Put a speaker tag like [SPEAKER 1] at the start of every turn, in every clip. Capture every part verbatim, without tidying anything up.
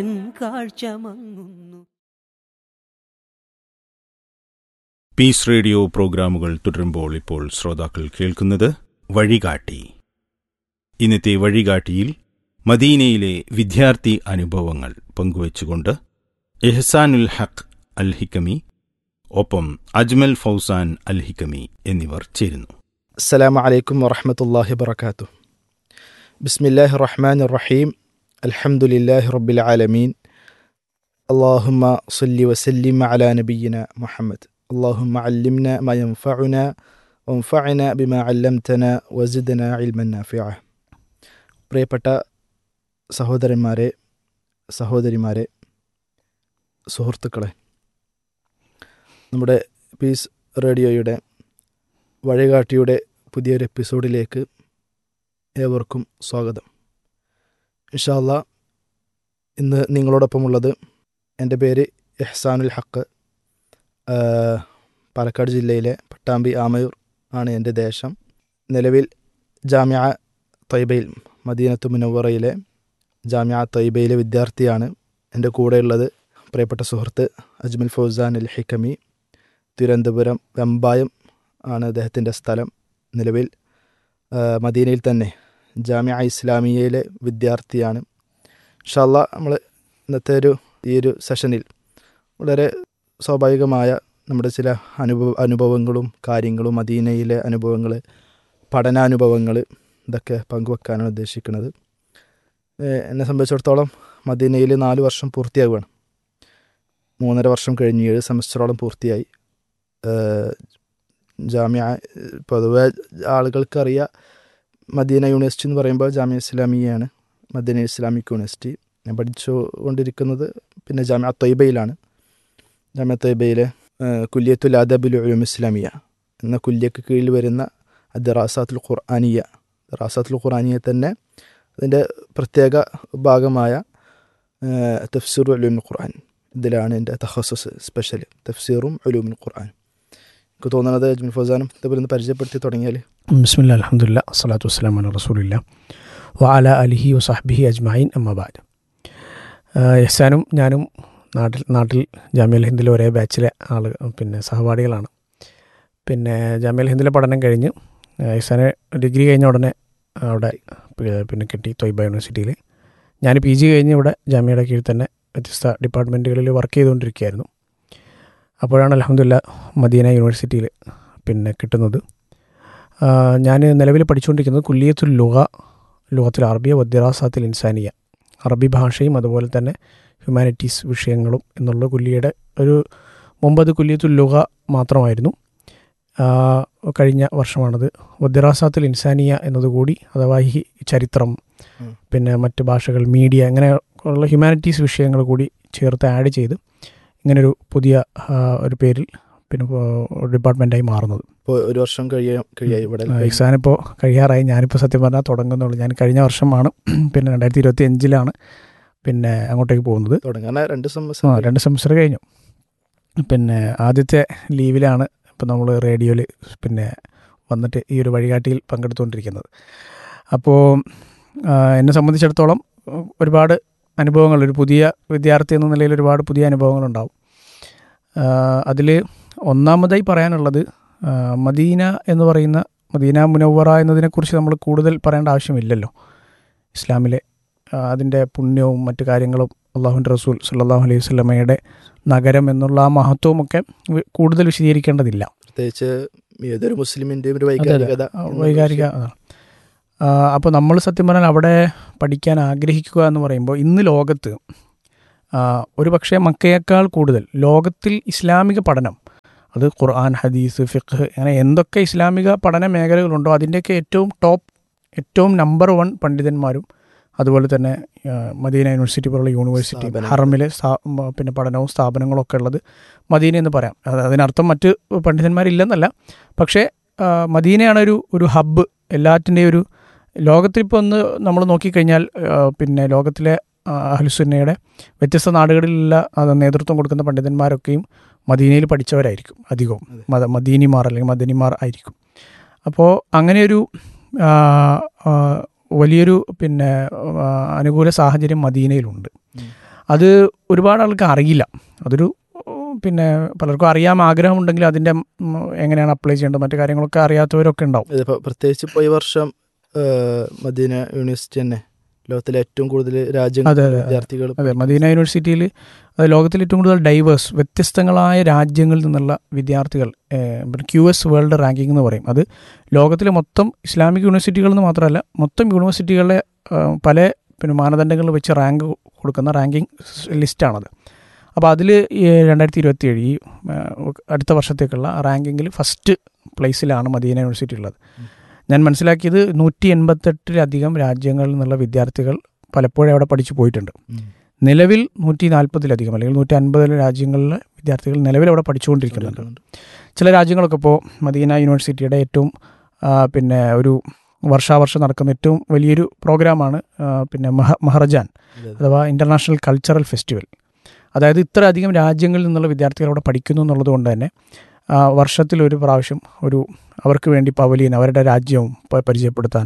[SPEAKER 1] Piece radio പ്രോഗ്രാമുകൾ തുടരുമ്പോൾ ഇപ്പോൾ ശ്രോതാക്കൾ കേൾക്കുന്നത് വഴികാട്ടി. ഇന്നത്തെ വഴികാട്ടിയിൽ മദീനയിലെ വിദ്യാർത്ഥി അനുഭവങ്ങൾ പങ്കുവച്ചുകൊണ്ട് ഇഹ്സാനുൽ ഹഖ് അൽ ഹിക്കമി ഒപ്പം അജ്മൽ ഫൗസാൻ അൽ ഹിക്കമി എന്നിവർ ചേരുന്നു.
[SPEAKER 2] അസ്സലാമു അലൈക്കും വറഹ്മത്തുള്ളാഹി വബറകാതുഹു. ബിസ്മില്ലാഹിർ റഹ്മാനിർ റഹീം. അൽഹംദുലില്ലാഹി റബ്ബിൽ ആലമീൻ. അല്ലാഹുമ്മ സ്വല്ലി വസല്ലിം അലാ നബിയ്യിന മുഹമ്മദ്. അല്ലാഹുമ്മ അല്ലിംനാ മാ യൻഫഉനാ വൻഫഅനാ ബിമാ അല്ലംതനാ വസിദ്നാ ഇൽമൻ നാഫിഅ. പ്രിയപ്പെട്ട സഹോദരന്മാരെ, സഹോദരിമാരെ, സുഹൃത്തുക്കളെ, നമ്മുടെ പീസ് റേഡിയോയുടെ വഴികാട്ടിയുടെ പുതിയൊരു എപ്പിസോഡിലേക്ക് ഏവർക്കും സ്വാഗതം. ഇൻഷാ അല്ലാഹ് ഇന്ന് നിങ്ങളോടൊപ്പമുള്ളത് എൻ്റെ പേര് ഇഹ്സാനുൽ ഹഖ്. പാലക്കാട് ജില്ലയിലെ പട്ടാമ്പി ആമയൂർ ആണ് എൻ്റെ ദേശം. നിലവിൽ ജാമിഅ ത്വയ്ബയിൽ, മദീനത്തു മുനവ്വറയിലെ ജാമിഅ ത്വയ്ബയിലെ വിദ്യാർത്ഥിയാണ്. എൻ്റെ കൂടെയുള്ളത് പ്രിയപ്പെട്ട സുഹൃത്ത് അജ്മൽ ഫൗസാൻ അൽ ഹിക്കമി. തിരുവനന്തപുരം വെമ്പായം ആണ് അദ്ദേഹത്തിൻ്റെ സ്ഥലം. നിലവിൽ മദീനയിൽ തന്നെ ജാമിഅ ഇസ്ലാമിയയിലെ വിദ്യാർത്ഥിയാണ്. ഇൻഷാ അല്ലാഹ് നമ്മൾ ഇന്നത്തെ ഒരു ഈ ഒരു സെഷനിൽ വളരെ സ്വാഭാവികമായ നമ്മുടെ ചില അനുഭവ അനുഭവങ്ങളും കാര്യങ്ങളും മദീനയിലെ അനുഭവങ്ങൾ, പഠനാനുഭവങ്ങൾ, ഇതൊക്കെ പങ്കുവെക്കാനാണ് ഉദ്ദേശിക്കുന്നത്. എന്നെ സംബന്ധിച്ചിടത്തോളം മദീനയിൽ നാല് വർഷം പൂർത്തിയാവുകയാണ്. മൂന്നര വർഷം കഴിഞ്ഞ് ഏഴ് സെമസ്റ്ററോളം പൂർത്തിയായി. ജാമിഅ പൊതുവെ ആളുകൾക്കറിയാം, മദീന യൂണിവേഴ്സിറ്റി എന്ന് പറയുമ്പോൾ ജാമിഅ ഇസ്ലാമിയാണ്, മദീന ഇസ്ലാമിക് യൂണിവേഴ്സിറ്റി. ഞാൻ പഠിച്ചു കൊണ്ടിരിക്കുന്നത് പിന്നെ ജാമിഅ ത്വയ്ബയിലാണ്. ജാമിഅ ത്വയ്ബയിലെ കുല്യത്തുൽ അദബുൽ ഉലൂം ഇസ്ലാമിയ എന്ന കുല്യക്ക് കീഴിൽ വരുന്ന ദറാസാത്തുൽ ഖുർആനിയ, ദറാസാത്തുൽ ഖുർആനിയ തന്നെ അതിൻ്റെ പ്രത്യേക ഭാഗമായ തഫ്സീറുൽ ഉലൂമുൽ ഖുർആൻ, ഇതിലാണ് എൻ്റെ തഖസ്സുസ്, സ്പെഷ്യൽ തഫ്സീറും ഉലൂമുൽ ഖുർആൻ. എനിക്ക് തോന്നുന്നത് അജ്മൽ ഫൗസാനും ഇതേപോലെ പരിചയപ്പെടുത്തി തുടങ്ങിയാൽ.
[SPEAKER 3] ബിസ്മില്ലാ അൽഹംദുലില്ലാ സ്വലാത്തു വസ്സലാമു അലാ റസൂലില്ലാ വഅലാ ആലിഹി വസഹ്ബിഹി അജ്മഈൻ അമ്മാ ബഅദ്. ഇഹ്സാനും ഞാനും നാട്ടിൽ നാട്ടിൽ ജാമിഅൽ ഹിന്ദിലെ ഒരേ ബാച്ചിലെ ആൾ പിന്നെ സഹപാഠികളാണ്. പിന്നെ ജാമിഅൽ ഹിന്ദിലെ പഠനം കഴിഞ്ഞ് ഇഹ്സാന് ഡിഗ്രി കഴിഞ്ഞ ഉടനെ അവിടെ പിന്നെ കിട്ടി ത്വയ്ബ യൂണിവേഴ്സിറ്റിയിൽ. ഞാൻ പി ജി കഴിഞ്ഞ് ഇവിടെ ജാമിയയുടെ കീഴിൽ തന്നെ വ്യത്യസ്ത ഡിപ്പാർട്ട്മെൻറ്റുകളിൽ വർക്ക് ചെയ്തുകൊണ്ടിരിക്കുകയായിരുന്നു. അപ്പോഴാണ് അൽഹംദുലില്ലാ മദീന യൂണിവേഴ്സിറ്റിയിൽ പിന്നെ കിട്ടുന്നത്. ഞാൻ നിലവിൽ പഠിച്ചുകൊണ്ടിരിക്കുന്നത് കുല്ലിയത്തുൽ ലുഗ, ലുഗത്തുൽ അറബിയ വദ്ദിറാസാത്തുൽ ഇൻസാനിയ, അറബി ഭാഷയും അതുപോലെ തന്നെ ഹ്യൂമാനിറ്റീസ് വിഷയങ്ങളും എന്നുള്ള കുല്ലിയുടെ ഒരു മുമ്പത് കുല്ലിയത്തുൽ ലുഗ മാത്രമായിരുന്നു. കഴിഞ്ഞ വർഷമാണത് വദ്ദിറാസാത്തുൽ ഇൻസാനിയ എന്നതുകൂടി, അഥവാ ഈ ചരിത്രം, പിന്നെ മറ്റ് ഭാഷകൾ, മീഡിയ, അങ്ങനെ ഉള്ള ഹ്യൂമാനിറ്റീസ് വിഷയങ്ങൾ കൂടി ചേർത്ത് ആഡ് ചെയ്ത് ഇങ്ങനൊരു പുതിയ ഒരു പേരിൽ പിന്നെ ഡിപ്പാർട്ട്മെൻറ്റായി മാറുന്നത്.
[SPEAKER 2] ഇപ്പോൾ ഒരു വർഷം കഴിയാൻ കഴിയായി ഇവിടെ.
[SPEAKER 3] എക്സാം ഇപ്പോൾ കഴിയാറായി. ഞാനിപ്പോൾ സത്യം പറഞ്ഞാൽ തുടങ്ങുന്നുള്ളൂ. ഞാൻ കഴിഞ്ഞ വർഷമാണ് പിന്നെ രണ്ടായിരത്തി ഇരുപത്തി അഞ്ചിലാണ് പിന്നെ അങ്ങോട്ടേക്ക് പോകുന്നത്.
[SPEAKER 2] തുടങ്ങാൻ രണ്ട് സെമസ്റ്റർ
[SPEAKER 3] ആ രണ്ട് സെമസ്റ്റർ കഴിഞ്ഞു. പിന്നെ ആദ്യത്തെ ലീവിലാണ് ഇപ്പോൾ നമ്മൾ റേഡിയോയിൽ പിന്നെ വന്നിട്ട് ഈ ഒരു വഴികാട്ടിയിൽ പങ്കെടുത്തുകൊണ്ടിരിക്കുന്നത്. അപ്പോൾ എന്നെ സംബന്ധിച്ചിടത്തോളം ഒരുപാട് അനുഭവങ്ങൾ, ഒരു പുതിയ വിദ്യാർത്ഥി എന്ന നിലയിൽ ഒരുപാട് പുതിയ അനുഭവങ്ങളുണ്ടാവും. അതിൽ ഒന്നാമതായി പറയാനുള്ളത് മദീന എന്ന് പറയുന്ന, മദീന മുനവ്വറ എന്നതിനെക്കുറിച്ച് നമ്മൾ കൂടുതൽ പറയേണ്ട ആവശ്യമില്ലല്ലോ. ഇസ്ലാമിലെ അതിൻ്റെ പുണ്യവും മറ്റു കാര്യങ്ങളും, അള്ളാഹുവിൻ്റെ റസൂൽ സല്ലല്ലാഹു അലൈഹി വസല്ലമയുടെ നഗരം എന്നുള്ള ആ മഹത്വമൊക്കെ കൂടുതൽ വിശദീകരിക്കേണ്ടതില്ല.
[SPEAKER 2] പ്രത്യേകിച്ച് ഏതൊരു മുസ്ലിമിൻ്റെയും ഒരു വൈകാരികത
[SPEAKER 3] വൈകാരിക അതാണ്. അപ്പോൾ നമ്മൾ സത്യം പറഞ്ഞാൽ അവിടെ പഠിക്കാൻ ആഗ്രഹിക്കുക എന്ന് പറയുമ്പോൾ ഇന്ന് ലോകത്ത് ഒരു പക്ഷേ മക്കയേക്കാൾ കൂടുതൽ ലോകത്തിൽ ഇസ്ലാമിക പഠനം, അത് ഖുർആൻ, ഹദീസ്, ഫിഖ്, അങ്ങനെ എന്തൊക്കെ ഇസ്ലാമിക പഠന മേഖലകളുണ്ടോ അതിൻ്റെയൊക്കെ ഏറ്റവും ടോപ്പ്, ഏറ്റവും നമ്പർ വൺ പണ്ഡിതന്മാരും അതുപോലെ തന്നെ മദീന യൂണിവേഴ്സിറ്റി പോലുള്ള യൂണിവേഴ്സിറ്റി, ഹറമിലെ പിന്നെ പഠനവും സ്ഥാപനങ്ങളും ഒക്കെ ഉള്ളത് മദീന എന്ന് പറയാം. അതിനർത്ഥം മറ്റ് പണ്ഡിതന്മാരില്ലെന്നല്ല, പക്ഷേ മദീനയാണ് ഒരു ഒരു ഹബ്ബ് എല്ലാറ്റിൻ്റെയും ഒരു. ലോകത്തിലിപ്പോൾ ഒന്ന് നമ്മൾ നോക്കിക്കഴിഞ്ഞാൽ പിന്നെ ലോകത്തിലെ അഹ്ലുസുന്നയുടെ വ്യത്യസ്ത നാടുകളിലുള്ള നേതൃത്വം കൊടുക്കുന്ന പണ്ഡിതന്മാരൊക്കെയും മദീനയിൽ പഠിച്ചവരായിരിക്കും അധികവും, മദ മദീനിമാർ അല്ലെങ്കിൽ മദനിമാർ ആയിരിക്കും. അപ്പോൾ അങ്ങനെയൊരു വലിയൊരു പിന്നെ അനുകൂല സാഹചര്യം മദീനയിലുണ്ട്. അത് ഒരുപാട് ആൾക്ക് അറിയില്ല. അതൊരു പിന്നെ പലർക്കും അറിയാൻ ആഗ്രഹമുണ്ടെങ്കിൽ അതിൻ്റെ എങ്ങനെയാണ് അപ്ലൈ ചെയ്യേണ്ടത് മറ്റു കാര്യങ്ങളൊക്കെ അറിയാത്തവരൊക്കെ ഉണ്ടാവും.
[SPEAKER 2] ഇതിപ്പോൾ പ്രത്യേകിച്ച് ഇപ്പോൾ ഈ വർഷം മദീന യൂണിവേഴ്സിറ്റി തന്നെ ലോകത്തിലെ ഏറ്റവും കൂടുതൽ രാജ്യങ്ങൾ വിദ്യാർത്ഥികൾ.
[SPEAKER 3] അതെ, മദീന യൂണിവേഴ്സിറ്റിയിൽ ലോകത്തിലെ ഏറ്റവും കൂടുതൽ ഡൈവേഴ്സ് വ്യത്യസ്തങ്ങളായ രാജ്യങ്ങളിൽ നിന്നുള്ള വിദ്യാർത്ഥികൾ, ക്യു എസ് വേൾഡ് റാങ്കിങ് എന്ന് പറയും. അത് ലോകത്തിലെ മൊത്തം ഇസ്ലാമിക് യൂണിവേഴ്സിറ്റികളിൽ നിന്ന് മാത്രമല്ല മൊത്തം യൂണിവേഴ്സിറ്റികളെ പല പിന്നെ മാനദണ്ഡങ്ങൾ വെച്ച് റാങ്ക് കൊടുക്കുന്ന റാങ്കിങ് ലിസ്റ്റാണത്. അപ്പോൾ അതിൽ രണ്ടായിരത്തി ഇരുപത്തി ഏഴ് ഈ അടുത്ത വർഷത്തേക്കുള്ള റാങ്കിങ്ങിൽ ഫസ്റ്റ് പ്ലേസിലാണ് മദീന യൂണിവേഴ്സിറ്റി ഉള്ളത്. ഞാൻ മനസ്സിലാക്കിയത് നൂറ്റി എൺപത്തെട്ടിലധികം രാജ്യങ്ങളിൽ നിന്നുള്ള വിദ്യാർത്ഥികൾ പലപ്പോഴും അവിടെ പഠിച്ചു പോയിട്ടുണ്ട്. നിലവിൽ നൂറ്റി നാൽപ്പതിലധികം അല്ലെങ്കിൽ നൂറ്റി അൻപതിലെ രാജ്യങ്ങളിലെ വിദ്യാർത്ഥികൾ നിലവിൽ അവിടെ പഠിച്ചുകൊണ്ടിരിക്കുന്നുണ്ട്. ചില രാജ്യങ്ങളൊക്കെ ഇപ്പോൾ മദീന യൂണിവേഴ്സിറ്റിയുടെ ഏറ്റവും പിന്നെ ഒരു വർഷാവർഷം നടക്കുന്ന ഏറ്റവും വലിയൊരു പ്രോഗ്രാമാണ് പിന്നെ മഹ മഹറജാൻ അഥവാ ഇൻ്റർനാഷണൽ കൾച്ചറൽ ഫെസ്റ്റിവൽ. അതായത് ഇത്ര അധികം രാജ്യങ്ങളിൽ നിന്നുള്ള വിദ്യാർത്ഥികൾ അവിടെ പഠിക്കുന്നു എന്നുള്ളത് കൊണ്ട് തന്നെ വർഷത്തിലൊരു പ്രാവശ്യം ഒരു അവർക്ക് വേണ്ടി പവലിയൻ അവരുടെ രാജ്യവും പരിചയപ്പെടുത്താൻ,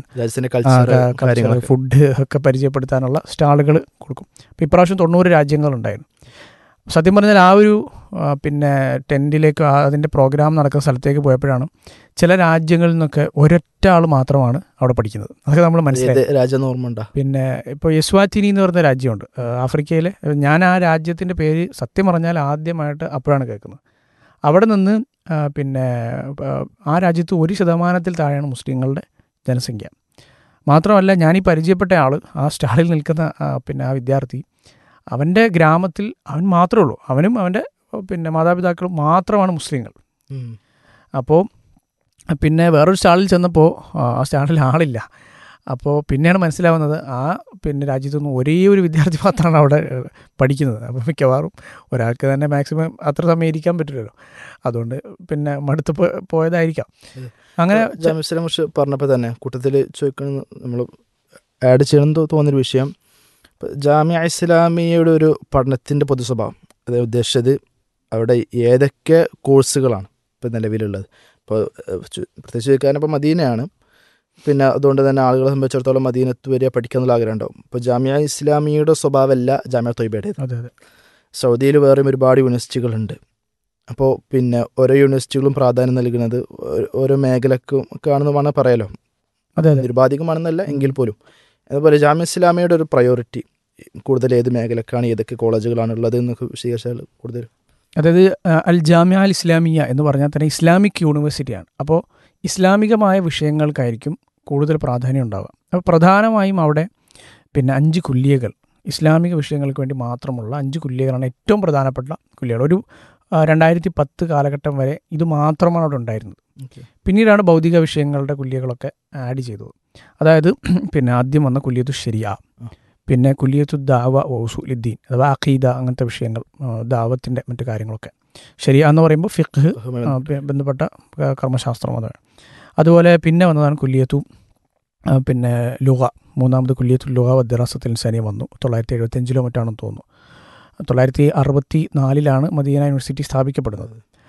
[SPEAKER 3] ഫുഡ് ഒക്കെ പരിചയപ്പെടുത്താനുള്ള സ്റ്റാളുകൾ കൊടുക്കും. അപ്പോൾ ഇപ്രാവശ്യം തൊണ്ണൂറ് രാജ്യങ്ങളുണ്ടായിരുന്നു. സത്യം പറഞ്ഞാൽ ആ ഒരു പിന്നെ ടെൻറ്റിലേക്ക് അതിൻ്റെ പ്രോഗ്രാം നടക്കുന്ന സ്ഥലത്തേക്ക് പോയപ്പോഴാണ് ചില രാജ്യങ്ങളിൽ നിന്നൊക്കെ ഒരൊറ്റ ആൾ മാത്രമാണ് അവിടെ പഠിക്കുന്നത്. അതൊക്കെ നമ്മൾ മനസ്സിലായി. പിന്നെ ഇപ്പോൾ എസ്വാറ്റിനി എന്ന് പറയുന്ന രാജ്യമുണ്ട് ആഫ്രിക്കയിലെ. ഞാൻ ആ രാജ്യത്തിൻ്റെ പേര് സത്യം പറഞ്ഞാൽ ആദ്യമായിട്ട് അപ്പോഴാണ് കേൾക്കുന്നത്. അവിടെ നിന്ന് പിന്നെ ആ രാജ്യത്ത് ഒരു ശതമാനത്തിൽ താഴെയാണ് മുസ്ലിങ്ങളുടെ ജനസംഖ്യ. മാത്രമല്ല ഞാനീ പരിചയപ്പെട്ട ആൾ ആ സ്റ്റാളിൽ നിൽക്കുന്ന പിന്നെ ആ വിദ്യാർത്ഥി അവൻ്റെ ഗ്രാമത്തിൽ അവൻ മാത്രമേ ഉള്ളൂ, അവനും അവൻ്റെ പിന്നെ മാതാപിതാക്കളും മാത്രമാണ് മുസ്ലിങ്ങൾ. അപ്പോൾ പിന്നെ വേറൊരു സ്റ്റാളിൽ ചെന്നപ്പോൾ ആ സ്റ്റാളിൽ ആളില്ല. അപ്പോൾ പിന്നെയാണ് മനസ്സിലാവുന്നത് ആ പിന്നെ രാജ്യത്തൊന്നും ഒരേ ഒരു വിദ്യാർത്ഥി മാത്രമാണ് അവിടെ പഠിക്കുന്നത്. അപ്പോൾ മിക്കവാറും ഒരാൾക്ക് തന്നെ മാക്സിമം അത്ര സമയം ഇരിക്കാൻ പറ്റില്ലല്ലോ, അതുകൊണ്ട് പിന്നെ മടുത്ത് പോയതായിരിക്കാം. അങ്ങനെ
[SPEAKER 2] ജാമിസിനെ കുറിച്ച് പറഞ്ഞപ്പോൾ തന്നെ കൂട്ടത്തിൽ ചോദിക്കണം, നമ്മൾ ആഡ് ചെയ്യണമെന്ന് തോന്നിയൊരു വിഷയം, ജാമിഅ ഇസ്ലാമിയയുടെ ഒരു പഠനത്തിൻ്റെ പൊതു സ്വഭാവം, അതായത് ഉദ്ദേശിച്ചത് അവിടെ ഏതൊക്കെ കോഴ്സുകളാണ് ഇപ്പോൾ നിലവിലുള്ളത്. ഇപ്പോൾ പ്രത്യേകിച്ച് ചോദിക്കാൻ ഇപ്പോൾ മദീനയാണ്, പിന്നെ അതുകൊണ്ട് തന്നെ ആളുകളെ സംബന്ധിച്ചിടത്തോളം മദീനത്ത് വരെ പഠിക്കാനുള്ള ആഗ്രഹം ഉണ്ടാവും. ഇപ്പോൾ ജാമിഅ ഇസ്ലാമിയയുടെ സ്വഭാവമല്ല ജാമിഅ ത്വയ്ബയുടേത്.
[SPEAKER 3] അതെ അതെ
[SPEAKER 2] സൗദിയിൽ വേറെയും ഒരുപാട് യൂണിവേഴ്സിറ്റികളുണ്ട്. അപ്പോൾ പിന്നെ ഓരോ യൂണിവേഴ്സിറ്റികളും പ്രാധാന്യം നൽകുന്നത് ഓരോ മേഖലക്കും കാണുന്ന വേണം പറയാലോ.
[SPEAKER 3] അതെ
[SPEAKER 2] നിരുപാധികമാണെന്നല്ല എങ്കിൽ പോലും. അതുപോലെ ജാമിഅ ഇസ്ലാമിയയുടെ ഒരു പ്രയോറിറ്റി കൂടുതൽ ഏത് മേഖലക്കാണ്, ഏതൊക്കെ കോളേജുകളാണുള്ളത് എന്നൊക്കെ വിശേഷിച്ചാൽ കൂടുതൽ.
[SPEAKER 3] അതായത് അൽ ജാമിഅ അൽ ഇസ്ലാമിയ എന്ന് പറഞ്ഞാൽ തന്നെ ഇസ്ലാമിക് യൂണിവേഴ്സിറ്റിയാണ്. അപ്പോൾ ഇസ്ലാമികമായ വിഷയങ്ങൾക്കായിരിക്കും കൂടുതൽ പ്രാധാന്യം ഉണ്ടാവുക. അപ്പോൾ പ്രധാനമായും അവിടെ പിന്നെ അഞ്ച് കുല്ലിയകൾ, ഇസ്ലാമിക വിഷയങ്ങൾക്ക് വേണ്ടി മാത്രമുള്ള അഞ്ച് കുല്ലിയകളാണ് ഏറ്റവും പ്രധാനപ്പെട്ട കുല്ലിയകൾ. ഒരു രണ്ടായിരത്തി പത്ത് കാലഘട്ടം വരെ ഇത് മാത്രമാണ് അവിടെ ഉണ്ടായിരുന്നത്. പിന്നീടാണ് ഭൗതിക വിഷയങ്ങളുടെ കുല്ലിയകളൊക്കെ ആഡ് ചെയ്തത്. അതായത് പിന്നെ ആദ്യം വന്ന കുല്ലിയത്തു ശരിയ, പിന്നെ കുല്ലിയത്തു ദാവ ഉസൂലുദ്ദീൻ അഥവാ അഖീദ, അങ്ങനത്തെ വിഷയങ്ങൾ, ദാവത്തിൻ്റെ മറ്റു കാര്യങ്ങളൊക്കെ. ശരിയ എന്ന് പറയുമ്പോൾ ഫിഖ് ബന്ധപ്പെട്ട കർമ്മശാസ്ത്രം അതാണ്. അതുപോലെ പിന്നെ വന്നതാണ് കുല്ലിയത്തു പിന്നെ ലുഗ, മൂന്നാമത് കുല്ലിയത്തു ലുഗ വദ്ദിറാസത്തുൽ ഇൻസാനിയ വന്നു. തൊള്ളായിരത്തി എഴുപത്തി അഞ്ചിലോ മറ്റാണെന്ന് തോന്നുന്നു. തൊള്ളായിരത്തി അറുപത്തി നാലിലാണ് മദീന യൂണിവേഴ്സിറ്റി സ്ഥാപിക്കപ്പെടുന്നത്.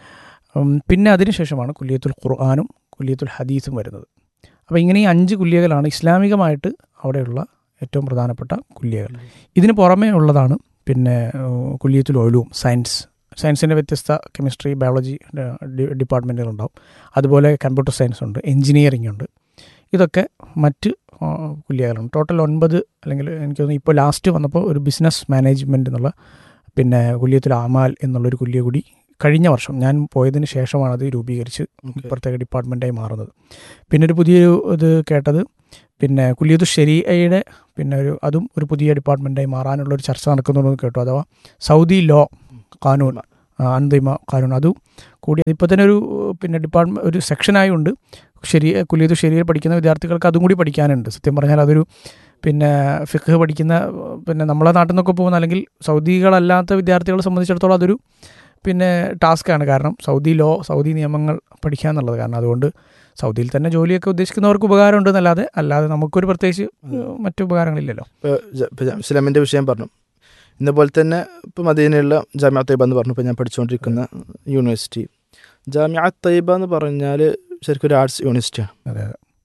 [SPEAKER 3] പിന്നെ അതിനുശേഷമാണ് കുല്ലിയത്തുൽ ഖുർആനും കുല്ലിയത്തുൽ ഹദീസും വരുന്നത്. അപ്പോൾ ഇങ്ങനെ ഈ അഞ്ച് കുല്ലിയകളാണ് ഇസ്ലാമികമായിട്ട് അവിടെയുള്ള ഏറ്റവും പ്രധാനപ്പെട്ട കുല്ലിയകൾ. ഇതിന് പുറമേ ഉള്ളതാണ് പിന്നെ കുല്ലിയത്തുൽ ഉലൂം, സയൻസ്. സയൻസിൻ്റെ വ്യത്യസ്ത കെമിസ്ട്രി, ബയോളജി ഡിപ്പാർട്ട്മെൻറ്റുകളുണ്ടാവും. അതുപോലെ കമ്പ്യൂട്ടർ സയൻസ് ഉണ്ട്, എൻജിനീയറിംഗ് ഉണ്ട്. ഇതൊക്കെ മറ്റ് കുല്ലിയകളുണ്ട്. ടോട്ടൽ ഒൻപത്, അല്ലെങ്കിൽ എനിക്ക് തോന്നുന്നു ഇപ്പോൾ ലാസ്റ്റ് വന്നപ്പോൾ ഒരു ബിസിനസ് മാനേജ്മെൻറ്റ് എന്നുള്ള പിന്നെ കുല്ലിയത്തുൽ അമാൽ എന്നുള്ളൊരു കുല്ലിയ കൂടി കഴിഞ്ഞ വർഷം ഞാൻ പോയതിന് ശേഷമാണ് അത് രൂപീകരിച്ച് പ്രത്യേക ഡിപ്പാർട്ട്മെൻറ്റായി മാറുന്നത്. പിന്നെ ഒരു പുതിയൊരു ഇത് കേട്ടത് പിന്നെ കുല്ലിയത്തു ശരീഅയുടെ പിന്നെ ഒരു അതും ഒരു പുതിയ ഡിപ്പാർട്ട്മെൻറ്റായി മാറാനുള്ളൊരു ചർച്ച നടക്കുന്നുണ്ടെന്ന് കേട്ടു. അഥവാ സൗദി ലോ കാനൂൻ, അന്തിമ കാനൂൻ, അതും കൂടി ഇപ്പോൾ തന്നെ ഒരു പിന്നെ ഡിപ്പാർട്ട്മെൻറ്റ് ഒരു സെക്ഷനായുണ്ട്. ശരി, കുല്ലിയത്തു ശരീഅ പഠിക്കുന്ന വിദ്യാർത്ഥികൾക്ക് അതും കൂടി പഠിക്കാനുണ്ട്. സത്യം പറഞ്ഞാൽ അതൊരു പിന്നെ ഫിഖ് പഠിക്കുന്ന പിന്നെ നമ്മളെ നാട്ടിൽ നിന്നൊക്കെ പോകുന്ന അല്ലെങ്കിൽ സൗദികളല്ലാത്ത വിദ്യാർത്ഥികളെ സംബന്ധിച്ചിടത്തോളം അതൊരു പിന്നെ ടാസ്ക്കാണ്. കാരണം സൗദി ലോ, സൗദി നിയമങ്ങൾ പഠിക്കുക എന്നുള്ളത്. കാരണം അതുകൊണ്ട് സൗദിയിൽ തന്നെ ജോലിയൊക്കെ ഉദ്ദേശിക്കുന്നവർക്ക് ഉപകാരം ഉണ്ടെന്നല്ലാതെ അല്ലാതെ നമുക്കൊരു പ്രത്യേകിച്ച് മറ്റു ഉപകാരങ്ങളില്ലല്ലോ.
[SPEAKER 2] ഇപ്പോൾ ഇസ്ലാമിൻ്റെ വിഷയം പറഞ്ഞു. ഇന്നപോലെ തന്നെ ഇപ്പോൾ മദീനയുള്ള ജാമിഅ ത്വയ്ബ എന്ന് പറഞ്ഞു, ഇപ്പോൾ ഞാൻ പഠിച്ചുകൊണ്ടിരിക്കുന്ന യൂണിവേഴ്സിറ്റി. ജാമിഅ ത്വയ്ബ എന്ന് പറഞ്ഞാൽ ശരിക്കും ഒരു ആർട്സ് യൂണിവേഴ്സിറ്റിയാണ്.
[SPEAKER 3] അതെ അതെ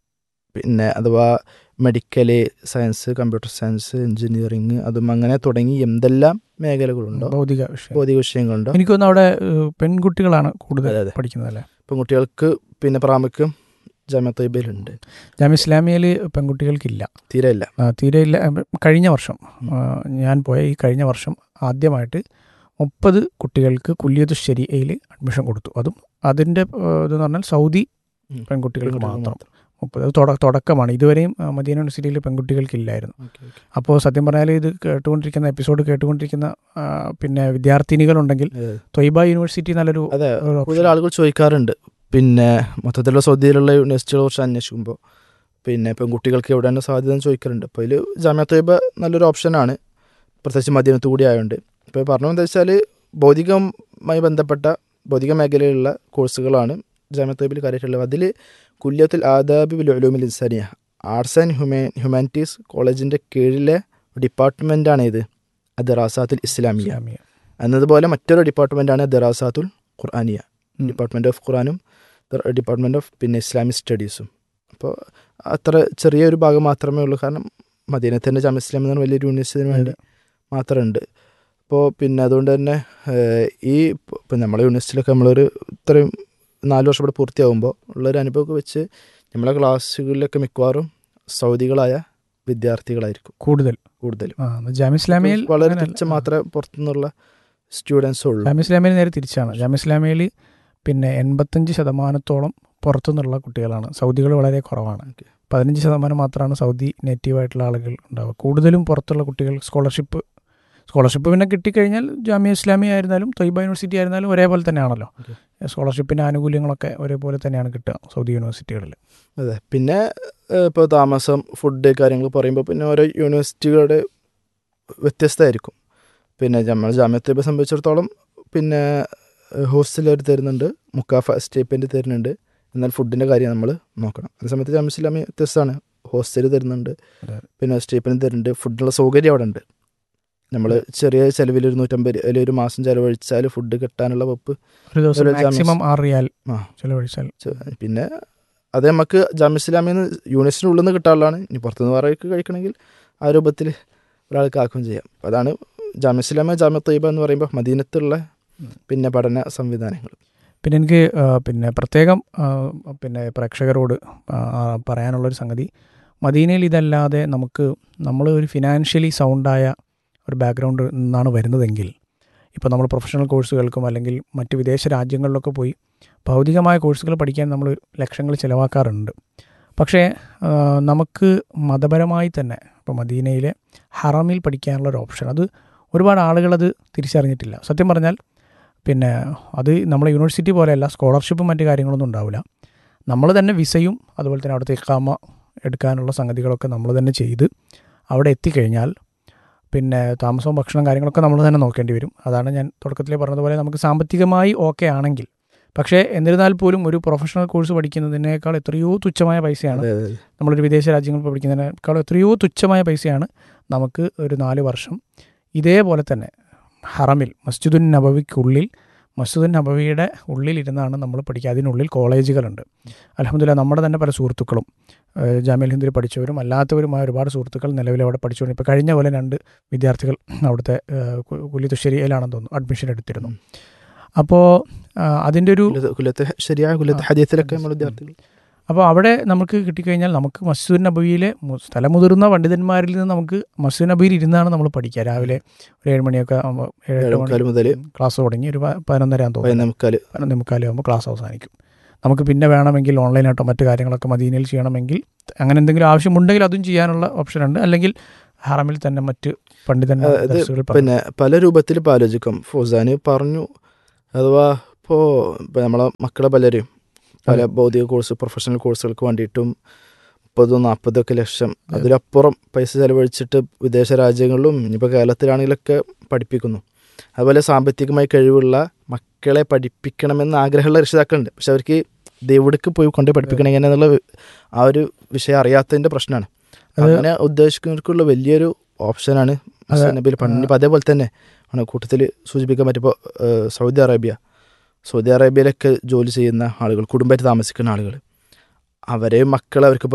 [SPEAKER 2] പിന്നെ അഥവാ medical science, computer science, engineering, അതും അങ്ങനെ തുടങ്ങി എന്തെല്ലാം മേഖലകളുണ്ടോ,
[SPEAKER 3] ഭൗതിക വിഷയം
[SPEAKER 2] ഭൗതിക വിഷയങ്ങളുണ്ടോ.
[SPEAKER 3] എനിക്ക് തോന്നുന്നു അവിടെ ഏഹ്, പെൺകുട്ടികളാണ് കൂടുതൽ
[SPEAKER 2] അതെ, അതെ.
[SPEAKER 3] പഠിക്കുന്നത് അല്ലേ?
[SPEAKER 2] പെൺകുട്ടികൾക്ക് പിന്നെ പ്രാമുഖ്യം ജാമിഅ ത്വയ്ബയിലുണ്ട്.
[SPEAKER 3] ജാമിഅ ഇസ്ലാമിയയിൽ പെൺകുട്ടികൾക്കില്ല,
[SPEAKER 2] തീരെ ഇല്ല.
[SPEAKER 3] ആ, തീരെ ഇല്ല. ഏഹ്, കഴിഞ്ഞ വർഷം ആ, ഞാൻ പോയ ഈ കഴിഞ്ഞ വർഷം ആദ്യമായിട്ട് മുപ്പത് കുട്ടികൾക്ക് കുല്ലിയത്തു ശരിയയിൽ അഡ്മിഷൻ കൊടുത്തു. അതും അതിൻ്റെ ഏഹ്, ഇതെന്ന് പറഞ്ഞാൽ സൗദി
[SPEAKER 2] ഉം.
[SPEAKER 3] പെൺകുട്ടികൾക്ക്
[SPEAKER 2] പെൺകുട്ടികൾക്ക്
[SPEAKER 3] മാത്രം മുപ്പത്. അത് തുട തുടക്കമാണ്. ഇതുവരെയും ആ, മദീന യൂണിവേഴ്സിറ്റിയിൽ പെൺകുട്ടികൾക്കില്ലായിരുന്നു.
[SPEAKER 2] Okay, okay.
[SPEAKER 3] അപ്പോൾ സത്യം പറഞ്ഞാൽ ഇത് കേട്ടുകൊണ്ടിരിക്കുന്ന എപ്പിസോഡ് കേട്ടുകൊണ്ടിരിക്കുന്ന ആ, പിന്നെ വിദ്യാർത്ഥിനികളുണ്ടെങ്കിൽ
[SPEAKER 2] അതെ.
[SPEAKER 3] ത്വയ്ബ യൂണിവേഴ്സിറ്റി നല്ലൊരു
[SPEAKER 2] അതെ,
[SPEAKER 3] ഒരു
[SPEAKER 2] കൂടുതൽ
[SPEAKER 3] option.
[SPEAKER 2] ആളുകൾ ചോദിക്കാറുണ്ട്. പിന്നെ മൊത്തത്തിലുള്ള സൗദിയിലുള്ള യൂണിവേഴ്സിറ്റികളെ കുറിച്ച് അന്വേഷിക്കുമ്പോൾ പിന്നെ പെൺകുട്ടികൾക്ക് എവിടെയാണ് സാധ്യത എന്ന് ചോദിക്കാറുണ്ട്. അപ്പോൾ അതിൽ ജാമിഅ ത്വയ്ബ നല്ലൊരു ഓപ്ഷനാണ്, പ്രത്യേകിച്ച് മദീനത്ത് കൂടി ആയതുകൊണ്ട്. ഇപ്പോൾ പറഞ്ഞു എന്താ വെച്ചാൽ ഭൗതികമായി ബന്ധപ്പെട്ട ഭൗതിക മേഖലയിലുള്ള കോഴ്സുകളാണ് ജാമിഅ ത്വയ്ബയിൽ കാര്യമായിട്ടുള്ളത്. അതിൽ കുല്യത്തുൽ ആദാബി വൽ ഉലൂമിൽ ഇൻസാനിയ ആർട്സ് ആൻഡ് ഹ്യൂമാൻ ഹ്യൂമാനിറ്റീസ് കോളേജിൻ്റെ കീഴിലെ ഡിപ്പാർട്ട്മെൻറ്റാണ് ഇത് അദ്റാസാത്തുൽ ഇസ്ലാമിയ.
[SPEAKER 3] ഇസ്ലാമിയ.
[SPEAKER 2] എന്നതുപോലെ മറ്റൊരു ഡിപ്പാർട്ട്മെൻറ്റാണ് ദറാസാത്തുൽ ഖുർആനിയ,
[SPEAKER 3] ഉം.
[SPEAKER 2] ഡിപ്പാർട്ട്മെൻറ്റ് ഓഫ് ഖുർആനും ഡിപ്പാർട്ട്മെൻറ്റ് ഓഫ് പിന്നെ ഇസ്ലാമിക് സ്റ്റഡീസും. അപ്പോൾ അത്ര ചെറിയൊരു ഭാഗം മാത്രമേ ഉള്ളൂ. കാരണം മദീനത്ത് തന്നെ ജാമിഅ ഇസ്ലാമിയ എന്ന് പറഞ്ഞ വലിയൊരു യൂണിവേഴ്സിറ്റിന് വേണ്ടി മാത്രമുണ്ട്. അപ്പോൾ പിന്നെ അതുകൊണ്ട് തന്നെ ഏഹ്, ഈ ഇപ്പം നമ്മളെ യൂണിവേഴ്സിറ്റിയിലൊക്കെ നമ്മളൊരു ഇത്രയും നാല് വർഷം ഇവിടെ പൂർത്തിയാകുമ്പോൾ ഉള്ളൊരു അനുഭവമൊക്കെ വെച്ച് നമ്മളെ ക്ലാസ്സുകളിലൊക്കെ മിക്കവാറും സൗദികളായ വിദ്യാർത്ഥികളായിരിക്കും
[SPEAKER 3] കൂടുതൽ
[SPEAKER 2] കൂടുതലും.
[SPEAKER 3] ആ, ജാമിഅ ഇസ്ലാമിയയിൽ
[SPEAKER 2] വളരെ
[SPEAKER 3] അങ്ങനെയല്ല.
[SPEAKER 2] തുച്ഛം മാത്രമേ പുറത്തുനിന്നുള്ള സ്റ്റുഡൻസ് ഉള്ളൂ.
[SPEAKER 3] ജാമിഅ ഇസ്ലാമിയയിൽ നേരെ തിരിച്ചാണ്. ജാമിഅ ഇസ്ലാമിയയിൽ പിന്നെ എൺപത്തഞ്ച് ശതമാനത്തോളം പുറത്തുനിന്നുള്ള കുട്ടികളാണ്. സൗദികൾ വളരെ കുറവാണ്.
[SPEAKER 2] ഓക്കെ.
[SPEAKER 3] പതിനഞ്ച് ശതമാനം മാത്രമാണ് സൗദി നേറ്റീവായിട്ടുള്ള ആളുകൾ ഉണ്ടാവുക. കൂടുതലും പുറത്തുള്ള കുട്ടികൾ സ്കോളർഷിപ്പ് സ്കോളർഷിപ്പ് പിന്നെ കിട്ടിക്കഴിഞ്ഞാൽ ജാമിഅ ഇസ്ലാമിയ ആയിരുന്നാലും ത്വയ്ബ യൂണിവേഴ്സിറ്റി ആയിരുന്നാലും ഒരേപോലെ തന്നെയാണല്ലോ.
[SPEAKER 2] ഓക്കെ.
[SPEAKER 3] സ്കോളർഷിപ്പിൻ്റെ ആനുകൂല്യങ്ങളൊക്കെ ഒരേപോലെ തന്നെയാണ് കിട്ടുക സൗദി യൂണിവേഴ്സിറ്റികളിൽ.
[SPEAKER 2] അതെ. പിന്നെ ഇപ്പോൾ താമസം, ഫുഡ് കാര്യങ്ങൾ പറയുമ്പോൾ പിന്നെ ഓരോ യൂണിവേഴ്സിറ്റികളുടെ വ്യത്യസ്തമായിരിക്കും. പിന്നെ നമ്മൾ ജാമിഅ ത്വയ്ബയെ സംബന്ധിച്ചിടത്തോളം പിന്നെ ഹോസ്റ്റൽ അവർ തരുന്നുണ്ട്, മുക്കാഫ സ്റ്റേപ്പൻ്റ് തരുന്നുണ്ട്. എന്നാൽ ഫുഡിൻ്റെ കാര്യം നമ്മൾ നോക്കണം. അതേ സമയത്ത് ജാമിഅ ഇസ്ലാമിയ വ്യത്യസ്തമാണ്. ഹോസ്റ്റൽ തരുന്നുണ്ട്,
[SPEAKER 3] അതെ.
[SPEAKER 2] പിന്നെ സ്റ്റേപ്പൻ്റ് തരുന്നുണ്ട്, ഫുഡിനുള്ള സൗകര്യം അവിടെ ഉണ്ട്. നമ്മൾ ചെറിയ ചിലവിൽ ഒരു നൂറ്റമ്പത് അല്ലെങ്കിൽ ഒരു മാസം ചിലവഴിച്ചാൽ ഫുഡ് കിട്ടാനുള്ള വകുപ്പ്
[SPEAKER 3] ഒരു ദിവസം
[SPEAKER 2] ഒരു ജാമിഅ
[SPEAKER 3] മാക്സിമം ആറ് റിയാൽ
[SPEAKER 2] ആ
[SPEAKER 3] ചിലവഴിച്ചാൽ.
[SPEAKER 2] ചെ- പിന്നെ അത് നമുക്ക് ജാമിഅ ഇസ്ലാമിയിൽ നിന്ന് യൂണിവേഴ്സിറ്റിൻ്റെ ഉള്ളിൽ നിന്ന് കിട്ടാനുള്ളതാണ്. ഇനി പുറത്തുനിന്ന് വേറെ കഴിക്കണമെങ്കിൽ ആ രൂപത്തിൽ ഒരാൾക്ക് ആക്കുകയും ചെയ്യാം. അപ്പോൾ അതാണ് ജാമിഅ ഇസ്ലാമിയ ജാമിഅ ത്വയ്ബ എന്ന് പറയുമ്പോൾ മദീനത്തുള്ള പിന്നെ പഠന സംവിധാനങ്ങൾ.
[SPEAKER 3] പിന്നെ എനിക്ക് ആ, പിന്നെ പ്രത്യേകം ആ, പിന്നെ പ്രേക്ഷകരോട് ആ, ആ, പറയാനുള്ളൊരു സംഗതി, മദീനയിൽ ഇതല്ലാതെ നമുക്ക് നമ്മൾ ഒരു ഫിനാൻഷ്യലി സൗണ്ടായ ഒരു ബാക്ക്ഗ്രൗണ്ടിൽ നിന്നാണ് വരുന്നതെങ്കിൽ, ഇപ്പോൾ നമ്മൾ പ്രൊഫഷണൽ കോഴ്സുകൾക്കും അല്ലെങ്കിൽ മറ്റ് വിദേശ രാജ്യങ്ങളിലൊക്കെ പോയി ഭൗതികമായ കോഴ്സുകൾ പഠിക്കാൻ നമ്മൾ ലക്ഷങ്ങൾ ചിലവാക്കാറുണ്ട്. പക്ഷേ ആ, നമുക്ക് മതപരമായി തന്നെ ഇപ്പോൾ മദീനയിലെ ഹറമിൽ പഠിക്കാനുള്ള ഒരു ഓപ്ഷൻ, അത് ഒരുപാട് ആളുകളത് തിരിച്ചറിഞ്ഞിട്ടില്ല. സത്യം പറഞ്ഞാൽ പിന്നെ അത് നമ്മളെ യൂണിവേഴ്സിറ്റി പോലെയല്ല, സ്കോളർഷിപ്പും മറ്റു കാര്യങ്ങളൊന്നും ഉണ്ടാവില്ല. നമ്മൾ തന്നെ വിസയും അതുപോലെ തന്നെ അവിടുത്തെ ഇഖാമ എടുക്കാനുള്ള സംഗതികളൊക്കെ നമ്മൾ തന്നെ ചെയ്ത് അവിടെ എത്തിക്കഴിഞ്ഞാൽ പിന്നെ താമസവും ഭക്ഷണം കാര്യങ്ങളൊക്കെ നമ്മൾ തന്നെ നോക്കേണ്ടി വരും. അതാണ് ഞാൻ തുടക്കത്തിലേ പറഞ്ഞതുപോലെ നമുക്ക് സാമ്പത്തികമായി ഓക്കെ ആണെങ്കിൽ. പക്ഷേ എന്നിരുന്നാൽ പോലും ഒരു പ്രൊഫഷണൽ കോഴ്സ് പഠിക്കുന്നതിനേക്കാൾ എത്രയോ തുച്ഛമായ പൈസയാണ്,
[SPEAKER 2] അതെ, അതെ.
[SPEAKER 3] നമ്മളൊരു വിദേശ രാജ്യങ്ങളിൽ പഠിക്കുന്നതിനേക്കാൾ എത്രയോ തുച്ഛമായ പൈസയാണ് നമുക്ക് ഒരു നാല് വർഷം ഇതേപോലെ തന്നെ ഹറമിൽ മസ്ജിദുൻ നബവിക്കുള്ളിൽ മസ്ജിദുൻ നബവിയുടെ ഉള്ളിലിരുന്നാണ് നമ്മൾ പഠിക്കുക. അതിനുള്ളിൽ കോളേജുകളുണ്ട്. അൽഹംദുലില്ലാഹ് നമ്മുടെ തന്നെ പല സുഹൃത്തുക്കളും ജാമിഅൽ ഹിന്ദിൽ പഠിച്ചവരും അല്ലാത്തവരുമായ ഒരുപാട് സുഹൃത്തുക്കൾ നിലവിൽ അവിടെ പഠിച്ചുകൊണ്ട് ഇപ്പോൾ കഴിഞ്ഞ പോലെ രണ്ട് വിദ്യാർത്ഥികൾ അവിടുത്തെ കുല്ലിയത്തു ശരിയയിലാണെന്ന് തോന്നുന്നു അഡ്മിഷൻ എടുത്തിരുന്നു. അപ്പോൾ അതിൻ്റെ ഒരു
[SPEAKER 2] കുല്ലത്ത് കുല്ലത്ത് ശരിയായ കുല്ലത്ത് ഹദീസിലൊക്കെ നമ്മൾ വിദ്യാർത്ഥികൾ.
[SPEAKER 3] അപ്പോൾ അവിടെ നമുക്ക് കിട്ടിക്കഴിഞ്ഞാൽ നമുക്ക് മസ്ജിദുൻ നബവിയിലെ സ്ഥലമുതിർന്ന പണ്ഡിതന്മാരിൽ നിന്ന് നമുക്ക് മസ്ജിദ് നബവിയിൽ ഇരുന്നാണ് നമ്മൾ പഠിക്കുക. രാവിലെ ഒരു ഏഴ് മണിയൊക്കെ ആകുമ്പോൾ ഏഴ് എട്ട് മണി
[SPEAKER 2] മുതൽ
[SPEAKER 3] ക്ലാസ് തുടങ്ങി ഒരു പതിനൊന്നര ആകുമ്പോൾ
[SPEAKER 2] പതിനൊന്നേമുക്കാൽ
[SPEAKER 3] പതിനൊന്നേ മുക്കാലാകുമ്പോൾ ക്ലാസ് അവസാനിക്കും. നമുക്ക് പിന്നെ വേണമെങ്കിൽ ഓൺലൈനായിട്ടോ മറ്റു കാര്യങ്ങളൊക്കെ മദീനയിൽ ചെയ്യണമെങ്കിൽ അങ്ങനെ എന്തെങ്കിലും ആവശ്യമുണ്ടെങ്കിൽ അതും ചെയ്യാനുള്ള ഓപ്ഷനുണ്ട്. അല്ലെങ്കിൽ ഹറമിൽ തന്നെ മറ്റ് പണ്ഡിതന്മാർ
[SPEAKER 2] അത്
[SPEAKER 3] ദർസുകൾ
[SPEAKER 2] പിന്നെ പല രൂപത്തിൽ ഇപ്പോൾ ആലോചിക്കും. ഫൗസാന് പറഞ്ഞു, അഥവാ ഇപ്പോൾ ഇപ്പോൾ നമ്മളെ മക്കളെ പലരും പല ഭൗതിക കോഴ്സ് പ്രൊഫഷണൽ കോഴ്സുകൾക്ക് വേണ്ടിയിട്ടും മുപ്പതും നാൽപ്പതൊക്കെ ലക്ഷം അതിലപ്പുറം പൈസ ചെലവഴിച്ചിട്ട് വിദേശ രാജ്യങ്ങളിലും ഇനിയിപ്പോൾ കേരളത്തിലാണെങ്കിലൊക്കെ പഠിപ്പിക്കുന്നു. അതുപോലെ സാമ്പത്തികമായി കഴിവുള്ള മക്കളെ പഠിപ്പിക്കണമെന്ന് ആഗ്രഹമുള്ള രക്ഷിതാക്കളുണ്ട്. പക്ഷെ അവർക്ക് ദൈവടിക്ക് പോയി കൊണ്ട് പഠിപ്പിക്കണം എങ്ങനെയെന്നുള്ള ആ ഒരു വിഷയം അറിയാത്തതിൻ്റെ പ്രശ്നമാണ്. അങ്ങനെ ഉദ്ദേശിക്കുന്നവർക്കുള്ള വലിയൊരു ഓപ്ഷനാണ് നബിയിൽ പണ്ട്. അതേപോലെ തന്നെ ആണ് കൂട്ടത്തിൽ സൂചിപ്പിക്കാൻ പറ്റിയപ്പോൾ സൗദി അറേബ്യ സൗദി അറേബ്യയിലൊക്കെ ജോലി ചെയ്യുന്ന ആളുകൾ, കുടുംബമായിട്ട് താമസിക്കുന്ന ആളുകൾ, അവരെ മക്കൾ അവർക്കിപ്പോൾ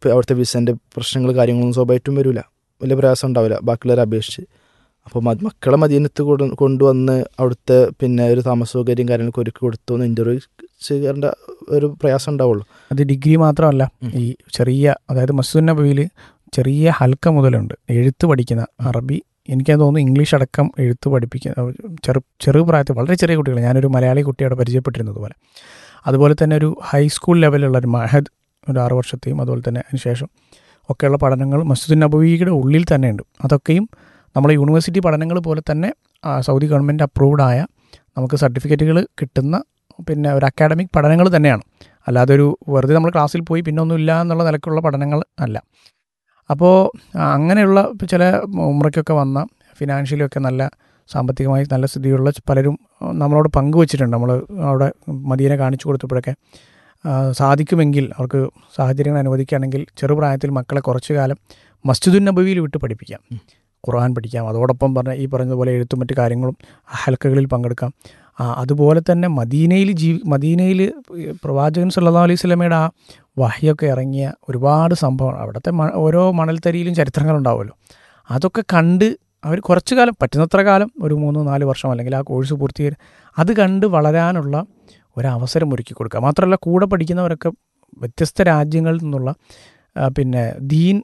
[SPEAKER 2] അവിടുത്തെ വിസൻ്റെ പ്രശ്നങ്ങൾ കാര്യങ്ങളൊന്നും സ്വാഭാവികമായിട്ടും വരില്ല, വലിയ പ്രയാസം ഉണ്ടാവില്ല ബാക്കിയുള്ളവരെ അപേക്ഷിച്ച്. അപ്പോൾ മക്കളെ മദീനത്ത് കൊണ്ട് കൊണ്ടുവന്ന് അവിടുത്തെ പിന്നെ ഒരു താമസ സൗകര്യം കാര്യങ്ങളൊക്കെ ഒരുക്കി കൊടുത്തു എന്ന് ഇൻ്റർവ്യൂ ചെയ്യേണ്ട ഒരു പ്രയാസം ഉണ്ടാവുള്ളൂ.
[SPEAKER 3] അത് ഡിഗ്രി മാത്രമല്ല, ഈ ചെറിയ അതായത് മസ്ജിദുൻ നബവിയിൽ ചെറിയ ഹൽക്ക മുതലുണ്ട് എഴുത്ത് പഠിക്കുന്ന അറബി, എനിക്കത് തോന്നുന്നു ഇംഗ്ലീഷ് അടക്കം എഴുത്ത് പഠിപ്പിക്കുന്ന ചെറു ചെറു പ്രായത്തിൽ വളരെ ചെറിയ കുട്ടികൾ, ഞാനൊരു മലയാളി കുട്ടിയോടെ പരിചയപ്പെട്ടിരുന്നത് പോലെ. അതുപോലെ തന്നെ ഒരു ഹൈസ്കൂൾ ലെവലുള്ള ഒരു മഹദ് ഒരു ആറ് വർഷത്തെയും അതുപോലെ തന്നെ അതിന് ശേഷം ഒക്കെയുള്ള പഠനങ്ങൾ മസ്ജിദുൻ നബവിയുടെ ഉള്ളിൽ തന്നെയുണ്ട്. അതൊക്കെയും നമ്മൾ യൂണിവേഴ്സിറ്റി പഠനങ്ങൾ പോലെ തന്നെ സൗദി ഗവൺമെൻറ് അപ്രൂവ്ഡ് ആയ നമുക്ക് സർട്ടിഫിക്കറ്റുകൾ കിട്ടുന്ന പിന്നെ ഒരു അക്കാഡമിക് പഠനങ്ങൾ തന്നെയാണ്. അല്ലാതെ ഒരു വെറുതെ നമ്മൾ ക്ലാസ്സിൽ പോയി പിന്നെ ഒന്നുമില്ല എന്നുള്ള നിലക്കുള്ള പഠനങ്ങൾ അല്ല. അപ്പോൾ അങ്ങനെയുള്ള ചില ഉമ്രയ്ക്കൊക്കെ വന്ന ഫിനാൻഷ്യലിയൊക്കെ നല്ല സാമ്പത്തികമായി നല്ല സ്ഥിതിയുള്ള പലരും നമ്മളോട് പങ്കുവച്ചിട്ടുണ്ട്. നമ്മൾ അവിടെ മദീന കാണിച്ചു കൊടുത്തപ്പോഴൊക്കെ സാധിക്കുമെങ്കിൽ അവർക്ക് സാഹചര്യങ്ങൾ അനുവദിക്കുകയാണെങ്കിൽ ചെറുപ്രായത്തിൽ മക്കളെ കുറച്ചു കാലം മസ്ജിദുൻ നബവിയിൽ വിട്ട് പഠിപ്പിക്കാം, ഖുർആൻ പഠിക്കാം, അതോടൊപ്പം പറഞ്ഞ ഈ പറഞ്ഞതുപോലെ എഴുത്തും മറ്റു കാര്യങ്ങളും ഹൽക്കകളിൽ പങ്കെടുക്കാം. അതുപോലെ തന്നെ മദീനയിൽ ജീവി മദീനയിൽ പ്രവാചകൻ സല്ലല്ലാഹു അലൈഹി വസല്ലമയുടെ ആ വഹ്യൊക്കെ ഇറങ്ങിയ ഒരുപാട് സംഭവം, അവിടുത്തെ ഓരോ മണൽത്തരിയിലും ചരിത്രങ്ങളുണ്ടാവുമല്ലോ, അതൊക്കെ കണ്ട് അവർ കുറച്ചു കാലം പറ്റുന്നത്ര കാലം ഒരു മൂന്ന് നാല് വർഷം അല്ലെങ്കിൽ ആ കോഴ്സ് പൂർത്തീകരിച്ച് അത് കണ്ട് വളരാനുള്ള ഒരവസരം ഒരുക്കി കൊടുക്കുക. മാത്രമല്ല കൂടെ പഠിക്കുന്നവരൊക്കെ വ്യത്യസ്ത രാജ്യങ്ങളിൽ നിന്നുള്ള പിന്നെ ദീൻ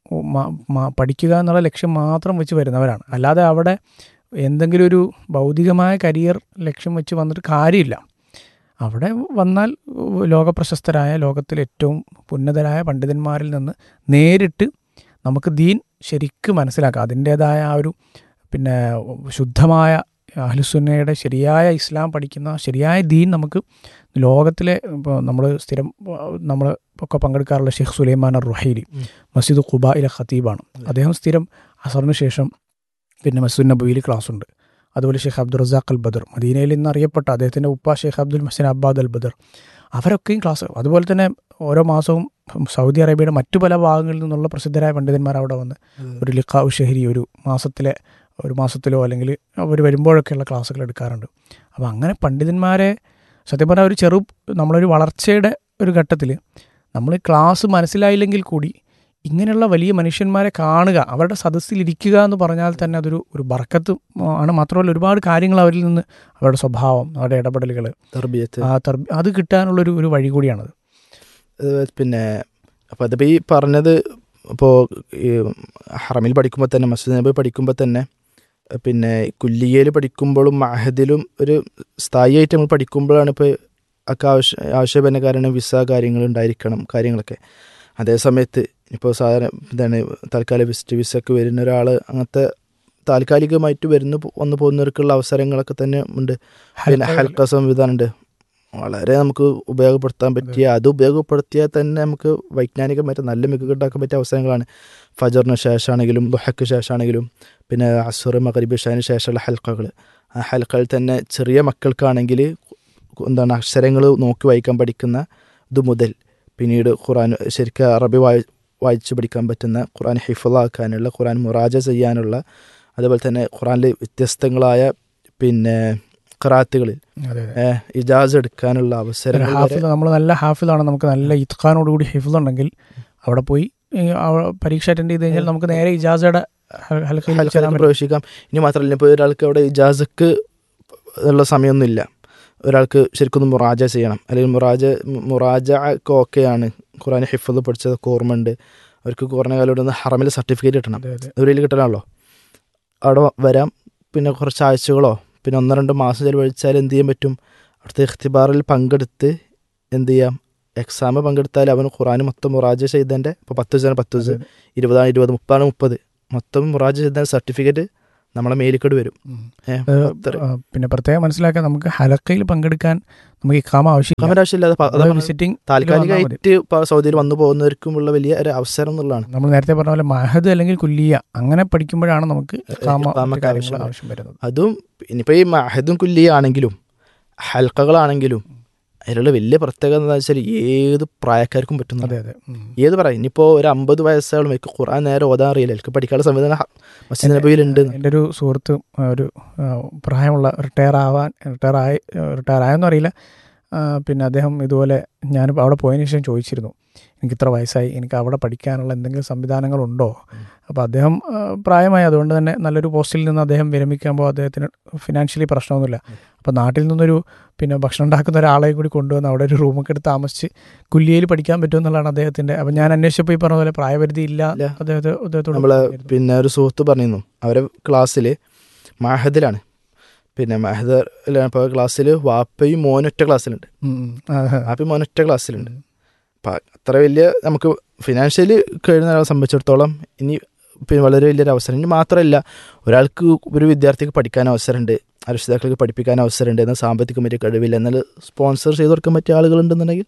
[SPEAKER 3] പഠിക്കുക എന്നുള്ള ലക്ഷ്യം മാത്രം വെച്ച് വരുന്നവരാണ്. അല്ലാതെ അവിടെ എന്തെങ്കിലും ഒരു ഭൗതികമായ കരിയർ ലക്ഷ്യം വെച്ച് വന്നിട്ട് കാര്യമില്ല. അവിടെ വന്നാൽ ലോകപ്രശസ്തരായ ലോകത്തിലെ ഏറ്റവും ഉന്നതരായ പണ്ഡിതന്മാരിൽ നിന്ന് നേരിട്ട് നമുക്ക് ദീൻ ശരിക്കും മനസ്സിലാക്കാം. അതിൻ്റേതായ ആ ഒരു പിന്നെ ശുദ്ധമായ അഹ്ലുസുന്നയുടെ ശരിയായ ഇസ്ലാം പഠിക്കുന്ന ശരിയായ ദീൻ നമുക്ക് ലോകത്തിലെ ഇപ്പോൾ നമ്മൾ സ്ഥിരം നമ്മൾ ഒക്കെ പങ്കെടുക്കാറുള്ള ഷെയ്ഖ് സുലൈമാൻ അർ റുഹൈലി മസ്ജിദ് ഖുബായിലെ ഖത്തീബാണ്. അദ്ദേഹം സ്ഥിരം അസറിന് ശേഷം പിന്നെ മസ്ജിദുൻ നബവിയിൽ ക്ലാസ് ഉണ്ട്. അതുപോലെ ഷെയ്ഖ് അബ്ദുൾ റസാഖ് അൽ ബദർ, മദീനയിൽ നിന്ന് അറിയപ്പെട്ട അദ്ദേഹത്തിൻ്റെ ഉപ്പ ഷെയ്ഖ് അബ്ദുൽ മഹ്സിൻ അബ്ബാദ് അൽ ബദർ, അവരൊക്കെയും ക്ലാസ്. അതുപോലെ തന്നെ ഓരോ മാസവും സൗദി അറേബ്യയുടെ മറ്റു പല ഭാഗങ്ങളിൽ നിന്നുള്ള പ്രസിദ്ധരായ പണ്ഡിതന്മാർ അവിടെ വന്ന് ഒരു ലിഖാ ഉ ഷഹരി ഒരു മാസത്തിലെ ഒരു മാസത്തിലോ അല്ലെങ്കിൽ അവർ വരുമ്പോഴൊക്കെയുള്ള ക്ലാസ്സുകൾ എടുക്കാറുണ്ട്. അപ്പോൾ അങ്ങനെ പണ്ഡിതന്മാരെ സത്യം പറഞ്ഞാൽ ഒരു ചെറു നമ്മളൊരു വളർച്ചയുടെ ഒരു ഘട്ടത്തിൽ നമ്മൾ ക്ലാസ് മനസ്സിലായില്ലെങ്കിൽ കൂടി ഇങ്ങനെയുള്ള വലിയ മനുഷ്യന്മാരെ കാണുക, അവരുടെ സദസ്സിലിരിക്കുക എന്ന് പറഞ്ഞാൽ തന്നെ അതൊരു ഒരു ബർക്കത്ത് ആണ്. മാത്രമല്ല ഒരുപാട് കാര്യങ്ങൾ അവരിൽ നിന്ന് അവരുടെ സ്വഭാവം, അവരുടെ ഇടപെടലുകൾ, ആ തർബി അത് കിട്ടാനുള്ളൊരു ഒരു വഴി കൂടിയാണത്.
[SPEAKER 2] പിന്നെ അപ്പോൾ അതിപ്പോൾ ഈ പറഞ്ഞത് ഇപ്പോൾ ഈ ഹറമിൽ പഠിക്കുമ്പോൾ തന്നെ മസ്ജിദ് നബി പഠിക്കുമ്പോൾ തന്നെ പിന്നെ കുല്ലിയയിൽ പഠിക്കുമ്പോഴും മഹദിലും ഒരു സ്ഥായിയായിട്ട് നമ്മൾ പഠിക്കുമ്പോഴാണ് ഇപ്പോൾ ഒക്കെ ആവശ്യ ആവശ്യപന കാരണം വിസ കാര്യങ്ങൾ ഉണ്ടായിരിക്കണം കാര്യങ്ങളൊക്കെ. അതേ സമയത്ത് ഇപ്പോൾ സാധാരണ എന്താണ് താൽക്കാലിക വിസിറ്റ് വിസ ഒക്കെ വരുന്ന ഒരാൾ അങ്ങനത്തെ താൽക്കാലികമായിട്ട് വരുന്ന വന്നു പോകുന്നവർക്കുള്ള അവസരങ്ങളൊക്കെ തന്നെ ഉണ്ട്. പിന്നെ ഹൽക്ക സംവിധാനം ഉണ്ട്, വളരെ നമുക്ക് ഉപയോഗപ്പെടുത്താൻ പറ്റിയ അത് ഉപയോഗപ്പെടുത്തിയാൽ തന്നെ നമുക്ക് വൈജ്ഞാനികമായിട്ട് നല്ല മികവ് ഉണ്ടാക്കാൻ പറ്റിയ അവസരങ്ങളാണ്. ഫജറിന് ശേഷമാണെങ്കിലും ദുഹയ്ക്ക് ശേഷമാണെങ്കിലും പിന്നെ അസുർ മഗ്രിബ് ഇശാന് ശേഷമുള്ള ഹൽക്കകൾ. ആ ഹൽക്കകൾ തന്നെ ചെറിയ മക്കൾക്കാണെങ്കിൽ എന്താണ് അക്ഷരങ്ങൾ നോക്കി വായിക്കാൻ പഠിക്കുന്ന ഇത് മുതൽ പിന്നീട് ഖുർആൻ ശരിക്കും അറബി വായി വായിച്ച് പഠിക്കാൻ പറ്റുന്ന, ഖുർആൻ ഹിഫ്ളാക്കാനുള്ള, ഖുർആൻ മുറാജ ചെയ്യാനുള്ള, അതുപോലെ തന്നെ ഖുർആനിൽ വ്യത്യസ്തങ്ങളായ പിന്നെ ഖിറാത്തുകളിൽ ഇജാസ് എടുക്കാനുള്ള അവസരം.
[SPEAKER 3] നമ്മൾ നല്ല ഹാഫിളാണ്, നമുക്ക് നല്ല ഇത്ഖാനോടുകൂടി ഹിഫ്ള് ഉണ്ടെങ്കിൽ അവിടെ പോയി പരീക്ഷ അറ്റൻഡ് ചെയ്ത് കഴിഞ്ഞാൽ നമുക്ക് നേരെ ഇജാസയുടെ ഹൽക്കയിൽ
[SPEAKER 2] പ്രവേശിക്കാം. ഇനി മാത്രമല്ല ഇപ്പോൾ ഒരാൾക്ക് അവിടെ ഇജാസക്ക് ഉള്ള സമയമൊന്നുമില്ല, ഒരാൾക്ക് ശരിക്കും മുറാജ ചെയ്യണം, അല്ലെങ്കിൽ മുറാജ മുറാജ ഒക്കെ ഓക്കെയാണ്, ഖുർആൻ ഹിഫ്ള് പഠിച്ചതൊക്കെ ഓർമ്മയുണ്ട്, അവർക്ക് കുറഞ്ഞ കാലം നിന്ന് ഹറമിൽ സർട്ടിഫിക്കറ്റ് കിട്ടണം, ഒരു കിട്ടണമല്ലോ, അവിടെ വരാം. പിന്നെ കുറച്ച് ആഴ്ചകളോ പിന്നെ ഒന്നോ രണ്ടോ മാസം ചിലവഴിച്ചാൽ എന്ത് ചെയ്യാൻ പറ്റും, അവിടുത്തെ ഇഖ്തിബാറിൽ പങ്കെടുത്ത് എന്ത് ചെയ്യാം, എക്സാം പങ്കെടുത്താൽ അവന് ഖുർആൻ മൊത്തം മുറാജ ചെയ്തതിൻ്റെ ഇപ്പോൾ പത്ത് ദിവസം പത്ത് ദിവസം ഇരുപതാണ് ഇരുപത് മുപ്പതാണ് മുപ്പത് മൊത്തം മുറാജ ചെയ്ത സർട്ടിഫിക്കറ്റ് നമ്മളെ മേലിക്കട് വരും.
[SPEAKER 3] പിന്നെ പ്രത്യേകം മനസ്സിലാക്കാൻ നമുക്ക് ഹലക്കയിൽ പങ്കെടുക്കാൻ നമുക്ക് ഇഖാമ ആവശ്യമില്ല,
[SPEAKER 2] ആവശ്യമില്ലാതെ വിസിറ്റിംഗ് താൽക്കാലികമായിട്ട് സൗദിയിൽ വന്നു പോകുന്നവർക്കുമുള്ള വലിയ ഒരു അവസരം എന്നുള്ളതാണ്.
[SPEAKER 3] നമ്മൾ നേരത്തെ പറഞ്ഞ പോലെ മഹദ് അല്ലെങ്കിൽ കുല്ലിയ അങ്ങനെ പഠിക്കുമ്പോഴാണ് നമുക്ക് ആവശ്യം വരുന്നത്.
[SPEAKER 2] അതും ഇനിയിപ്പോൾ ഈ മഹദും കുല്ലിയ ആണെങ്കിലും ഹൽക്കകളാണെങ്കിലും അതിലുള്ള വലിയ പ്രത്യേകത എന്താ വെച്ചാൽ ഏത് പ്രായക്കാർക്കും പറ്റുന്നു.
[SPEAKER 3] അതെ അതെ
[SPEAKER 2] ഏത് പറയാം. ഇനിയിപ്പോൾ ഒരു അമ്പത് വയസ്സായാലും എനിക്ക് ഖുർആൻ നേരെ ഓതാൻ അറിയില്ല, എനിക്ക് പഠിക്കാനുള്ള സംവിധാനം മസ്ജിദ് നബവിയിലുണ്ട്.
[SPEAKER 3] എൻ്റെ ഒരു സുഹൃത്ത് ഒരു പ്രായമുള്ള റിട്ടയർ ആവാൻ റിട്ടയർ ആയി റിട്ടയർ ആയെന്നും അറിയില്ല, പിന്നെ അദ്ദേഹം ഇതുപോലെ ഞാൻ അവിടെ പോയതിനു ശേഷം ചോദിച്ചിരുന്നു, എനിക്ക് ഇത്ര വയസ്സായി, എനിക്ക് അവിടെ പഠിക്കാനുള്ള എന്തെങ്കിലും സംവിധാനങ്ങളുണ്ടോ? അപ്പോൾ അദ്ദേഹം പ്രായമായി, അതുകൊണ്ട് തന്നെ നല്ലൊരു പോസ്റ്റിൽ നിന്ന് അദ്ദേഹം വിരമിക്കുമ്പോൾ അദ്ദേഹത്തിന് ഫിനാൻഷ്യലി പ്രശ്നമൊന്നുമില്ല. അപ്പോൾ നാട്ടിൽ നിന്നൊരു പിന്നെ ഭക്ഷണം ഉണ്ടാക്കുന്ന ഒരാളെ കൂടി കൊണ്ടുവന്ന് അവിടെ ഒരു റൂമൊക്കെ എടുത്ത് താമസിച്ച് കുല്ലിയയിൽ പഠിക്കാൻ പറ്റുമെന്നുള്ളതാണ് അദ്ദേഹത്തിൻ്റെ. അപ്പോൾ ഞാൻ അന്വേഷിച്ചപ്പോൾ ഈ പറഞ്ഞ പോലെ പ്രായപരിധി ഇല്ല അദ്ദേഹത്തെ അദ്ദേഹത്തോട്.
[SPEAKER 2] നമ്മൾ പിന്നെ ഒരു സുഹൃത്ത് പറഞ്ഞിരുന്നു, അവരെ ക്ലാസ്സിൽ മാഹദിലാണ്, പിന്നെ മാഹദിലാണ് ഇപ്പോൾ ക്ലാസ്സിൽ വാപ്പയും മോനൊറ്റ ക്ലാസ്സിലുണ്ട്, വാപ്പയും മോനൊറ്റ ക്ലാസ്സിലുണ്ട്. അപ്പം അത്ര വലിയ നമുക്ക് ഫിനാൻഷ്യലി കഴിയുന്ന ഒരാളെ സംബന്ധിച്ചിടത്തോളം ഇനി പിന്നെ വളരെ വലിയൊരു അവസരം. ഇനി മാത്രമല്ല, ഒരാൾക്ക് ഒരു വിദ്യാർത്ഥിക്ക് പഠിക്കാൻ അവസരമുണ്ട്, രക്ഷിതാക്കൾക്ക് പഠിപ്പിക്കാൻ അവസരമുണ്ട്, എന്നാൽ സാമ്പത്തികം പറ്റിയ കഴിവില്ല, എന്നാൽ സ്പോൺസർ ചെയ്ത് കൊടുക്കാൻ പറ്റിയ ആളുകളുണ്ടെന്നുണ്ടെങ്കിൽ,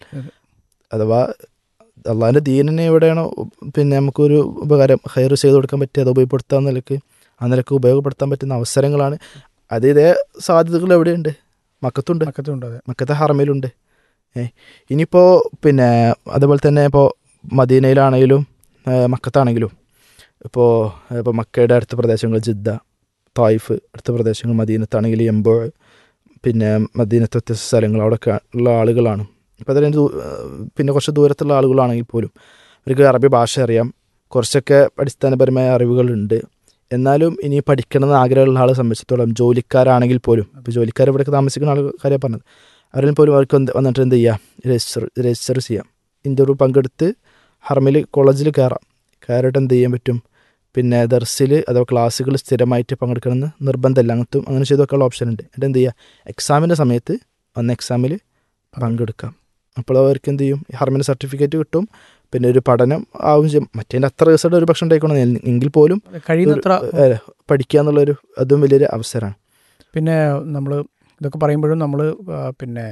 [SPEAKER 2] അഥവാ അള്ളാഹിൻ്റെ ദീനിനെ എവിടെയാണോ പിന്നെ നമുക്കൊരു ഉപകാരം ഹൈർ ചെയ്ത് കൊടുക്കാൻ പറ്റിയ അത് ഉപയോഗപ്പെടുത്താൻ നിലക്ക് ആ നിലക്ക് ഉപയോഗപ്പെടുത്താൻ പറ്റുന്ന അവസരങ്ങളാണ്. അത് ഇതേ സാധ്യതകൾ എവിടെയുണ്ട്? മക്കത്തുണ്ട്,
[SPEAKER 3] മക്കത്തുണ്ട്
[SPEAKER 2] മക്കത്തെ ഹറമയിലുണ്ട്. ഏ ഇനിയിപ്പോൾ പിന്നെ അതുപോലെ തന്നെ ഇപ്പോൾ മദീനയിലാണെങ്കിലും മക്കത്താണെങ്കിലും ഇപ്പോൾ ഇപ്പോൾ മക്കയുടെ അടുത്ത പ്രദേശങ്ങൾ ജിദ്ദ, തായിഫ്, അടുത്ത പ്രദേശങ്ങൾ മദീനത്താണെങ്കിൽ എംബോ, പിന്നെ മദീനത്തെ വ്യത്യസ്ത സ്ഥലങ്ങൾ അവിടെയൊക്കെ ഉള്ള ആളുകളാണ്. ഇപ്പോൾ അതിന് പിന്നെ കുറച്ച് ദൂരത്തുള്ള ആളുകളാണെങ്കിൽ പോലും അവർക്ക് അറബി ഭാഷ അറിയാം, കുറച്ചൊക്കെ അടിസ്ഥാനപരമായ അറിവുകളുണ്ട്. എന്നാലും ഇനി പഠിക്കണമെന്ന് ആഗ്രഹമുള്ള ആളെ സംബന്ധിച്ചിടത്തോളം ജോലിക്കാരാണെങ്കിൽ പോലും, ഇപ്പോൾ ജോലിക്കാർ ഇവിടെയൊക്കെ താമസിക്കുന്ന ആൾക്കാരെയാണ് പറഞ്ഞത്, അവരിൽ പോലും അവർക്ക് വന്നിട്ട് എന്ത് ചെയ്യാം, രജിസ്റ്റർ രജിസ്റ്റർ ചെയ്യാം, ഇൻ്റർവ്യൂ പങ്കെടുത്ത് ഹറമിൽ കോളേജിൽ കയറാം. കയറിയിട്ട് എന്ത് ചെയ്യാൻ പറ്റും, പിന്നെ ദർസിൽ അഥവാ ക്ലാസ്സുകൾ സ്ഥിരമായിട്ട് പങ്കെടുക്കണമെന്ന് നിർബന്ധമല്ല, അങ്ങനത്തും അങ്ങനെ ചെയ്തൊക്കെയുള്ള ഓപ്ഷൻ ഉണ്ട്. എന്നിട്ട് എന്ത് ചെയ്യുക, എക്സാമിൻ്റെ സമയത്ത് വന്ന എക്സാമിൽ പങ്കെടുക്കാം. അപ്പോൾ അവർക്ക് എന്ത് ചെയ്യും, ഹറമിൻ്റെ സർട്ടിഫിക്കറ്റ് കിട്ടും, പിന്നെ ഒരു പഠനം ആവും ചെയ്യും. മറ്റേതിൻ്റെ അത്ര ദിവസമായിട്ട് ഒരു പക്ഷം ഉണ്ടായിക്കോണം എങ്കിൽ പോലും
[SPEAKER 3] കഴിയുന്നത്ര
[SPEAKER 2] പഠിക്കുക എന്നുള്ളൊരു അതും വലിയൊരു അവസരമാണ്.
[SPEAKER 3] പിന്നെ നമ്മൾ ഇതൊക്കെ പറയുമ്പോഴും നമ്മൾ പിന്നെ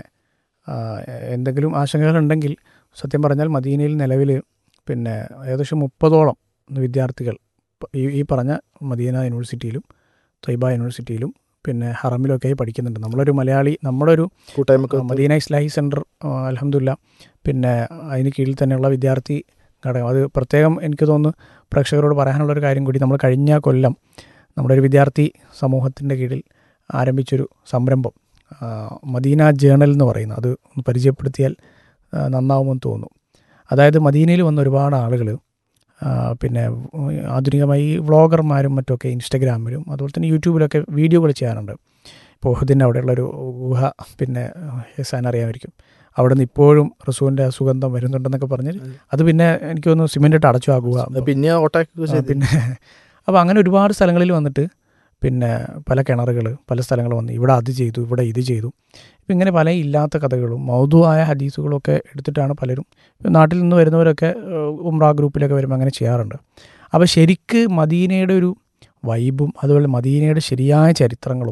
[SPEAKER 3] എന്തെങ്കിലും ആശങ്കകളുണ്ടെങ്കിൽ സത്യം പറഞ്ഞാൽ മദീനയിൽ നിലവിൽ പിന്നെ ഏകദേശം മുപ്പതോളം വിദ്യാർത്ഥികൾ ഈ ഈ പറഞ്ഞ മദീന യൂണിവേഴ്സിറ്റിയിലും ത്വയ്ബ യൂണിവേഴ്സിറ്റിയിലും പിന്നെ ഹറമിലൊക്കെയായി പഠിക്കുന്നുണ്ട്. നമ്മളൊരു മലയാളി, നമ്മുടെ ഒരു
[SPEAKER 2] കൂട്ടായ്മ
[SPEAKER 3] മദീന ഇസ്ലാഹി സെൻറ്റർ അൽഹംദുലില്ലാ പിന്നെ അതിന് കീഴിൽ തന്നെയുള്ള വിദ്യാർത്ഥി ഘടകം, അത് പ്രത്യേകം എനിക്ക് തോന്നുന്നു പ്രേക്ഷകരോട് പറയാനുള്ളൊരു കാര്യം കൂടി, നമ്മൾ കഴിഞ്ഞ കൊല്ലം നമ്മുടെ ഒരു വിദ്യാർത്ഥി സമൂഹത്തിൻ്റെ കീഴിൽ ആരംഭിച്ചൊരു സംരംഭം മദീന ജേണൽ എന്ന് പറയുന്നത്, അത് ഒന്ന് പരിചയപ്പെടുത്തിയാൽ നന്നാവുമെന്ന് തോന്നുന്നു. അതായത് മദീനയിൽ വന്ന ഒരുപാട് ആളുകൾ പിന്നെ ആധുനികമായി വ്ളോഗർമാരും മറ്റൊക്കെ ഇൻസ്റ്റഗ്രാമിലും അതുപോലെ തന്നെ യൂട്യൂബിലൊക്കെ വീഡിയോകൾ ചെയ്യാറുണ്ട്. ഇപ്പോൾ ഉഹദിൻ്റെ അവിടെയുള്ളൊരു ഗുഹ പിന്നെ ഹെസാൻ അറിയാമായിരിക്കും, അവിടെ നിന്ന് ഇപ്പോഴും റസൂലിൻ്റെ സുഗന്ധം വരുന്നുണ്ടെന്നൊക്കെ പറഞ്ഞ് അത് പിന്നെ എനിക്ക് തോന്നുന്നു സിമെൻറ്റിട്ട് അടച്ചു ആ ഗുഹ
[SPEAKER 2] പിന്നെ ഓട്ടാക്കി
[SPEAKER 3] പിന്നെ അപ്പോൾ അങ്ങനെ ഒരുപാട് സ്ഥലങ്ങളിൽ വന്നിട്ട് പിന്നെ പല കിണറുകൾ പല സ്ഥലങ്ങൾ വന്ന് ഇവിടെ അത് ചെയ്തു ഇവിടെ ഇത് ചെയ്തു. ഇപ്പം ഇങ്ങനെ പല ഇല്ലാത്ത കഥകളും മൗദൂആയ ഹദീസുകളൊക്കെ എടുത്തിട്ടാണ് പലരും നാട്ടിൽ നിന്ന് വരുന്നവരൊക്കെ ഉംറ ഗ്രൂപ്പിലൊക്കെ വരുമ്പോൾ അങ്ങനെ ചെയ്യാറുണ്ട്. അപ്പോൾ ശരിക്ക് മദീനയുടെ ഒരു വൈബും അതുപോലെ മദീനയുടെ ശരിയായ ചരിത്രങ്ങളും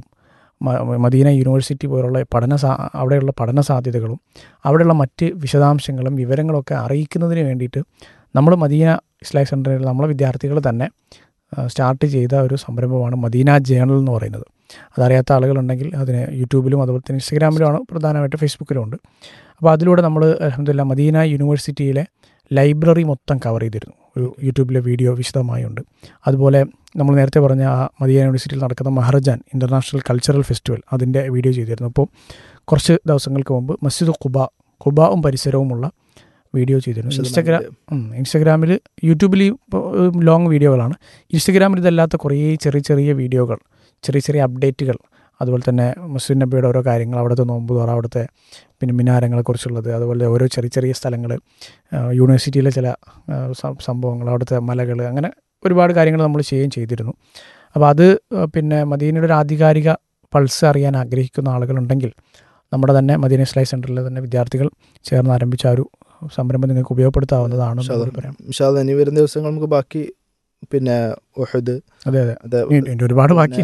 [SPEAKER 3] മദീന യൂണിവേഴ്സിറ്റി പോലുള്ള പഠന സാ അവിടെയുള്ള പഠന സാധ്യതകളും അവിടെയുള്ള മറ്റ് വിശദാംശങ്ങളും വിവരങ്ങളൊക്കെ അറിയിക്കുന്നതിന് വേണ്ടിയിട്ട് നമ്മൾ മദീന ഇസ്ലാഹി സെൻ്ററിൽ നമ്മളെ വിദ്യാർത്ഥികൾ തന്നെ സ്റ്റാർട്ട് ചെയ്ത ഒരു സംരംഭമാണ് മദീന ജേണൽ എന്ന് പറയുന്നത്. അതറിയാത്ത ആളുകളുണ്ടെങ്കിൽ അതിന് യൂട്യൂബിലും അതുപോലെ തന്നെ ഇൻസ്റ്റഗ്രാമിലുമാണ് പ്രധാനമായിട്ട്, ഫേസ്ബുക്കിലും ഉണ്ട്. അപ്പോൾ അതിലൂടെ നമ്മൾ അൽഹംദുലില്ലാ മദീന യൂണിവേഴ്സിറ്റിയിലെ ലൈബ്രറി മൊത്തം കവർ ചെയ്തിരുന്നു. ഒരു യൂട്യൂബിലെ വീഡിയോ വിശദമായുണ്ട്. അതുപോലെ നമ്മൾ നേരത്തെ പറഞ്ഞ ആ മദീന യൂണിവേഴ്സിറ്റിയിൽ നടക്കുന്ന മഹർജാൻ ഇൻ്റർനാഷണൽ കൾച്ചറൽ ഫെസ്റ്റിവൽ അതിൻ്റെ വീഡിയോ ചെയ്തിരുന്നു. അപ്പോൾ കുറച്ച് ദിവസങ്ങൾക്ക് മുമ്പ് മസ്ജിദ് ഖുബ ഖുബാവും പരിസരവുമുള്ള വീഡിയോ ചെയ്തിരുന്നു. ഇൻസ്റ്റഗ്രാം ഇൻസ്റ്റഗ്രാമിൽ യൂട്യൂബിൽ ലോങ് വീഡിയോകളാണ്, ഇൻസ്റ്റഗ്രാമിൽ ഇതല്ലാത്ത കുറേ ചെറിയ ചെറിയ വീഡിയോകൾ, ചെറിയ ചെറിയ അപ്ഡേറ്റുകൾ, അതുപോലെ തന്നെ മസ്ജിദ് നബിയുടെ ഓരോ കാര്യങ്ങൾ, അവിടുത്തെ നോമ്പ് തുറ, അവിടുത്തെ പിന്നെ മിനാരങ്ങളെക്കുറിച്ചുള്ളത്, അതുപോലെ ഓരോ ചെറിയ ചെറിയ സ്ഥലങ്ങൾ, യൂണിവേഴ്സിറ്റിയിലെ ചില സംഭവങ്ങൾ, അവിടുത്തെ മലകൾ, അങ്ങനെ ഒരുപാട് കാര്യങ്ങൾ നമ്മൾ ചെയ്യുകയും ചെയ്തിരുന്നു. അപ്പോൾ അത് പിന്നെ മദീനയുടെ ഒരു ആധികാരിക പൾസ് അറിയാൻ ആഗ്രഹിക്കുന്ന ആളുകളുണ്ടെങ്കിൽ നമ്മുടെ തന്നെ മദീന ഇസ്ലാഹി സെൻ്ററിലെ തന്നെ വിദ്യാർത്ഥികൾ ചേർന്ന് ആരംഭിച്ച ഒരു സംരംഭം നിങ്ങൾക്ക് ഉപയോഗപ്പെടുത്താവുന്നതാണ്.
[SPEAKER 2] ഇനി വരുന്ന ദിവസങ്ങൾ നമുക്ക് ബാക്കി പിന്നെ ഉഹദ്,
[SPEAKER 3] അതെ അതെ ഒരുപാട് ബാക്കി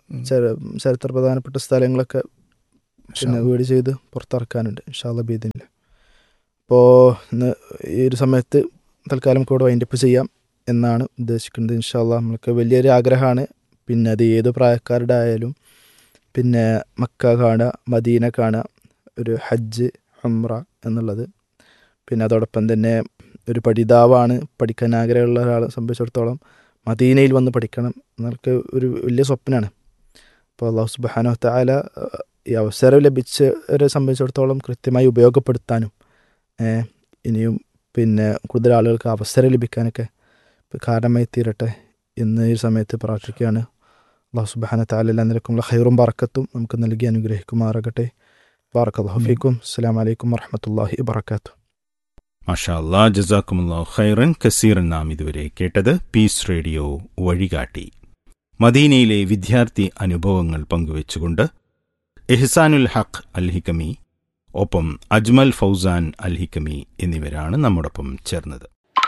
[SPEAKER 2] ചരിത്ര പ്രധാനപ്പെട്ട സ്ഥലങ്ങളൊക്കെ പിന്നെ വീട് ചെയ്ത് പുറത്തിറക്കാനുണ്ട് ഇൻഷാ അല്ലാഹ് ബിഇദ്നില്ലാഹ്. അപ്പോൾ ഇന്ന് ഈ ഒരു സമയത്ത് തൽക്കാലം കൂടെ വൈൻഡപ്പ് ചെയ്യാം എന്നാണ് ഉദ്ദേശിക്കുന്നത്. ഇൻഷാ അല്ലാഹ് നമ്മൾക്ക് വലിയൊരു ആഗ്രഹമാണ്, പിന്നെ അത് ഏത് പ്രായക്കാരുടെ ആയാലും പിന്നെ മക്ക കാണുക, മദീന കാണുക, ഒരു ഹജ്ജ് ഉംറ എന്നുള്ളത്. പിന്നെ അതോടൊപ്പം തന്നെ ഒരു പഠിതാവാണ്, പഠിക്കാൻ ആഗ്രഹമുള്ള ഒരാളെ സംബന്ധിച്ചിടത്തോളം മദീനയിൽ വന്ന് പഠിക്കണം എന്നൊക്കെ ഒരു വലിയ സ്വപ്നമാണ്. അപ്പോൾ അല്ലാഹു സുബ്ഹാനഹു വ തആല ഈ അവസരം ലഭിച്ചവരെ സംബന്ധിച്ചിടത്തോളം കൃത്യമായി ഉപയോഗപ്പെടുത്താനും ഇനിയും പിന്നെ കൂടുതൽ ആളുകൾക്ക് അവസരം ലഭിക്കാനൊക്കെ കാരണമായി തീരട്ടെ എന്ന് ഈ സമയത്ത് പ്രാർത്ഥിക്കുകയാണ്. അല്ലാഹു സുബ്ഹാനഹു വ തആല എല്ലാവർക്കുമുള്ള ഖൈറും ബറക്കത്തും നമുക്ക് നൽകി അനുഗ്രഹിക്കുമാറാകട്ടെ. ബാറക്കല്ലാഹു ഫീക്കും. അസ്സലാമു അലൈക്കും വറഹ്മത്തുള്ളാഹി വബറകാതുഹു.
[SPEAKER 1] മാഷാ അല്ലാഹ്, ജസാക്കുമുല്ലാഹു ഖൈറൻ കസീറൻ. നാം ഇതുവരെ കേട്ടത് പീസ് റേഡിയോ വഴികാട്ടി. മദീനയിലെ വിദ്യാർത്ഥി അനുഭവങ്ങൾ പങ്കുവെച്ചുകൊണ്ട് ഇഹ്സാനുൽ ഹഖ് അൽ ഹിക്കമി ഒപ്പം അജ്മൽ ഫൗസാൻ അൽ ഹിക്കമി എന്നിവരാണ് നമ്മോടൊപ്പം ചേർന്നത്.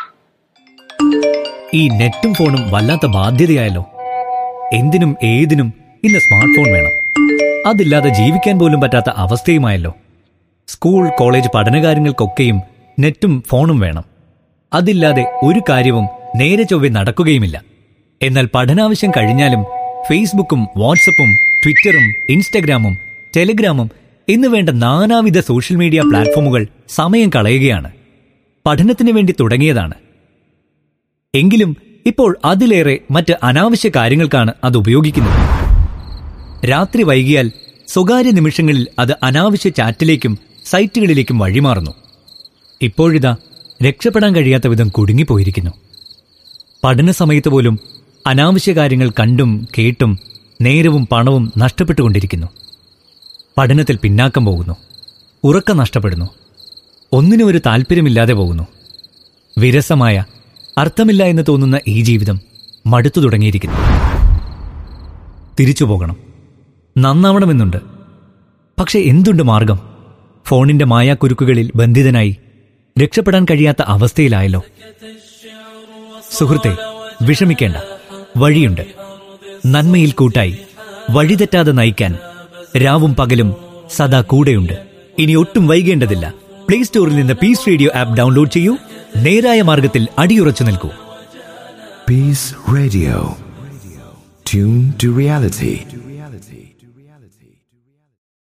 [SPEAKER 4] ഈ നെറ്റും ഫോണും വല്ലാത്ത ബാധ്യതയായല്ലോ. എന്തിനും ഏതിനും ഇന്ന് സ്മാർട്ട് ഫോൺ വേണം. അതില്ലാതെ ജീവിക്കാൻ പോലും പറ്റാത്ത അവസ്ഥയുമായല്ലോ. സ്കൂൾ കോളേജ് പഠനകാര്യങ്ങൾക്കൊക്കെയും നെറ്റും ഫോണും വേണം. അതില്ലാതെ ഒരു കാര്യവും നേരെ ചൊവ്വെ നടക്കുകയുമില്ല. എന്നാൽ പഠനാവശ്യം കഴിഞ്ഞാലും ഫേസ്ബുക്കും വാട്സപ്പും ട്വിറ്ററും ഇൻസ്റ്റഗ്രാമും ടെലിഗ്രാമും എന്ന് വേണ്ട നാനാവിധ സോഷ്യൽ മീഡിയ പ്ലാറ്റ്ഫോമുകൾ സമയം കളയുകയാണ്. പഠനത്തിന് വേണ്ടി തുടങ്ങിയതാണ്. എങ്കിലും ഇപ്പോൾ അതിലേറെ മറ്റ് അനാവശ്യ കാര്യങ്ങൾക്കാണ് അത് ഉപയോഗിക്കുന്നത്. രാത്രി വൈകിയാൽ സ്വകാര്യ നിമിഷങ്ങളിൽ അത് അനാവശ്യ ചാറ്റിലേക്കും സൈറ്റുകളിലേക്കും വഴിമാറുന്നു. ഇപ്പോഴിതാ രക്ഷപ്പെടാൻ കഴിയാത്ത വിധം കുടുങ്ങിപ്പോയിരിക്കുന്നു. പഠന സമയത്ത് പോലും അനാവശ്യ കാര്യങ്ങൾ കണ്ടും കേട്ടും നേരവും പണവും നഷ്ടപ്പെട്ടുകൊണ്ടിരിക്കുന്നു. പഠനത്തിൽ പിന്നാക്കം പോകുന്നു. ഉറക്കം നഷ്ടപ്പെടുന്നു. ഒന്നിനും ഒരു താല്പര്യമില്ലാതെ പോകുന്നു. വിരസമായ അർത്ഥമില്ല എന്ന് തോന്നുന്ന ഈ ജീവിതം മടുത്തു തുടങ്ങിയിരിക്കുന്നു. തിരിച്ചു പോകണം, നന്നാവണമെന്നുണ്ട്. പക്ഷെ എന്തുണ്ട് മാർഗം? ഫോണിന്റെ മായാക്കുരുക്കുകളിൽ ബന്ധിതനായി രക്ഷപ്പെടാൻ കഴിയാത്ത അവസ്ഥയിലായല്ലോ. സുഹൃത്തെ, വിഷമിക്കേണ്ട, വഴിയുണ്ട്. നന്മയിൽ കൂട്ടായി വഴിതെറ്റാതെ നയിക്കാൻ രാവും പകലും സദാ കൂടെയുണ്ട്. ഇനി ഒട്ടും വൈകേണ്ടതില്ല. പ്ലേ സ്റ്റോറിൽ നിന്ന് പീസ് റേഡിയോ ആപ്പ് ഡൗൺലോഡ് ചെയ്യൂ. നേരായ മാർഗത്തിൽ അടിയുറച്ചു നിൽക്കൂ.
[SPEAKER 5] Peace Radio. Tune to reality.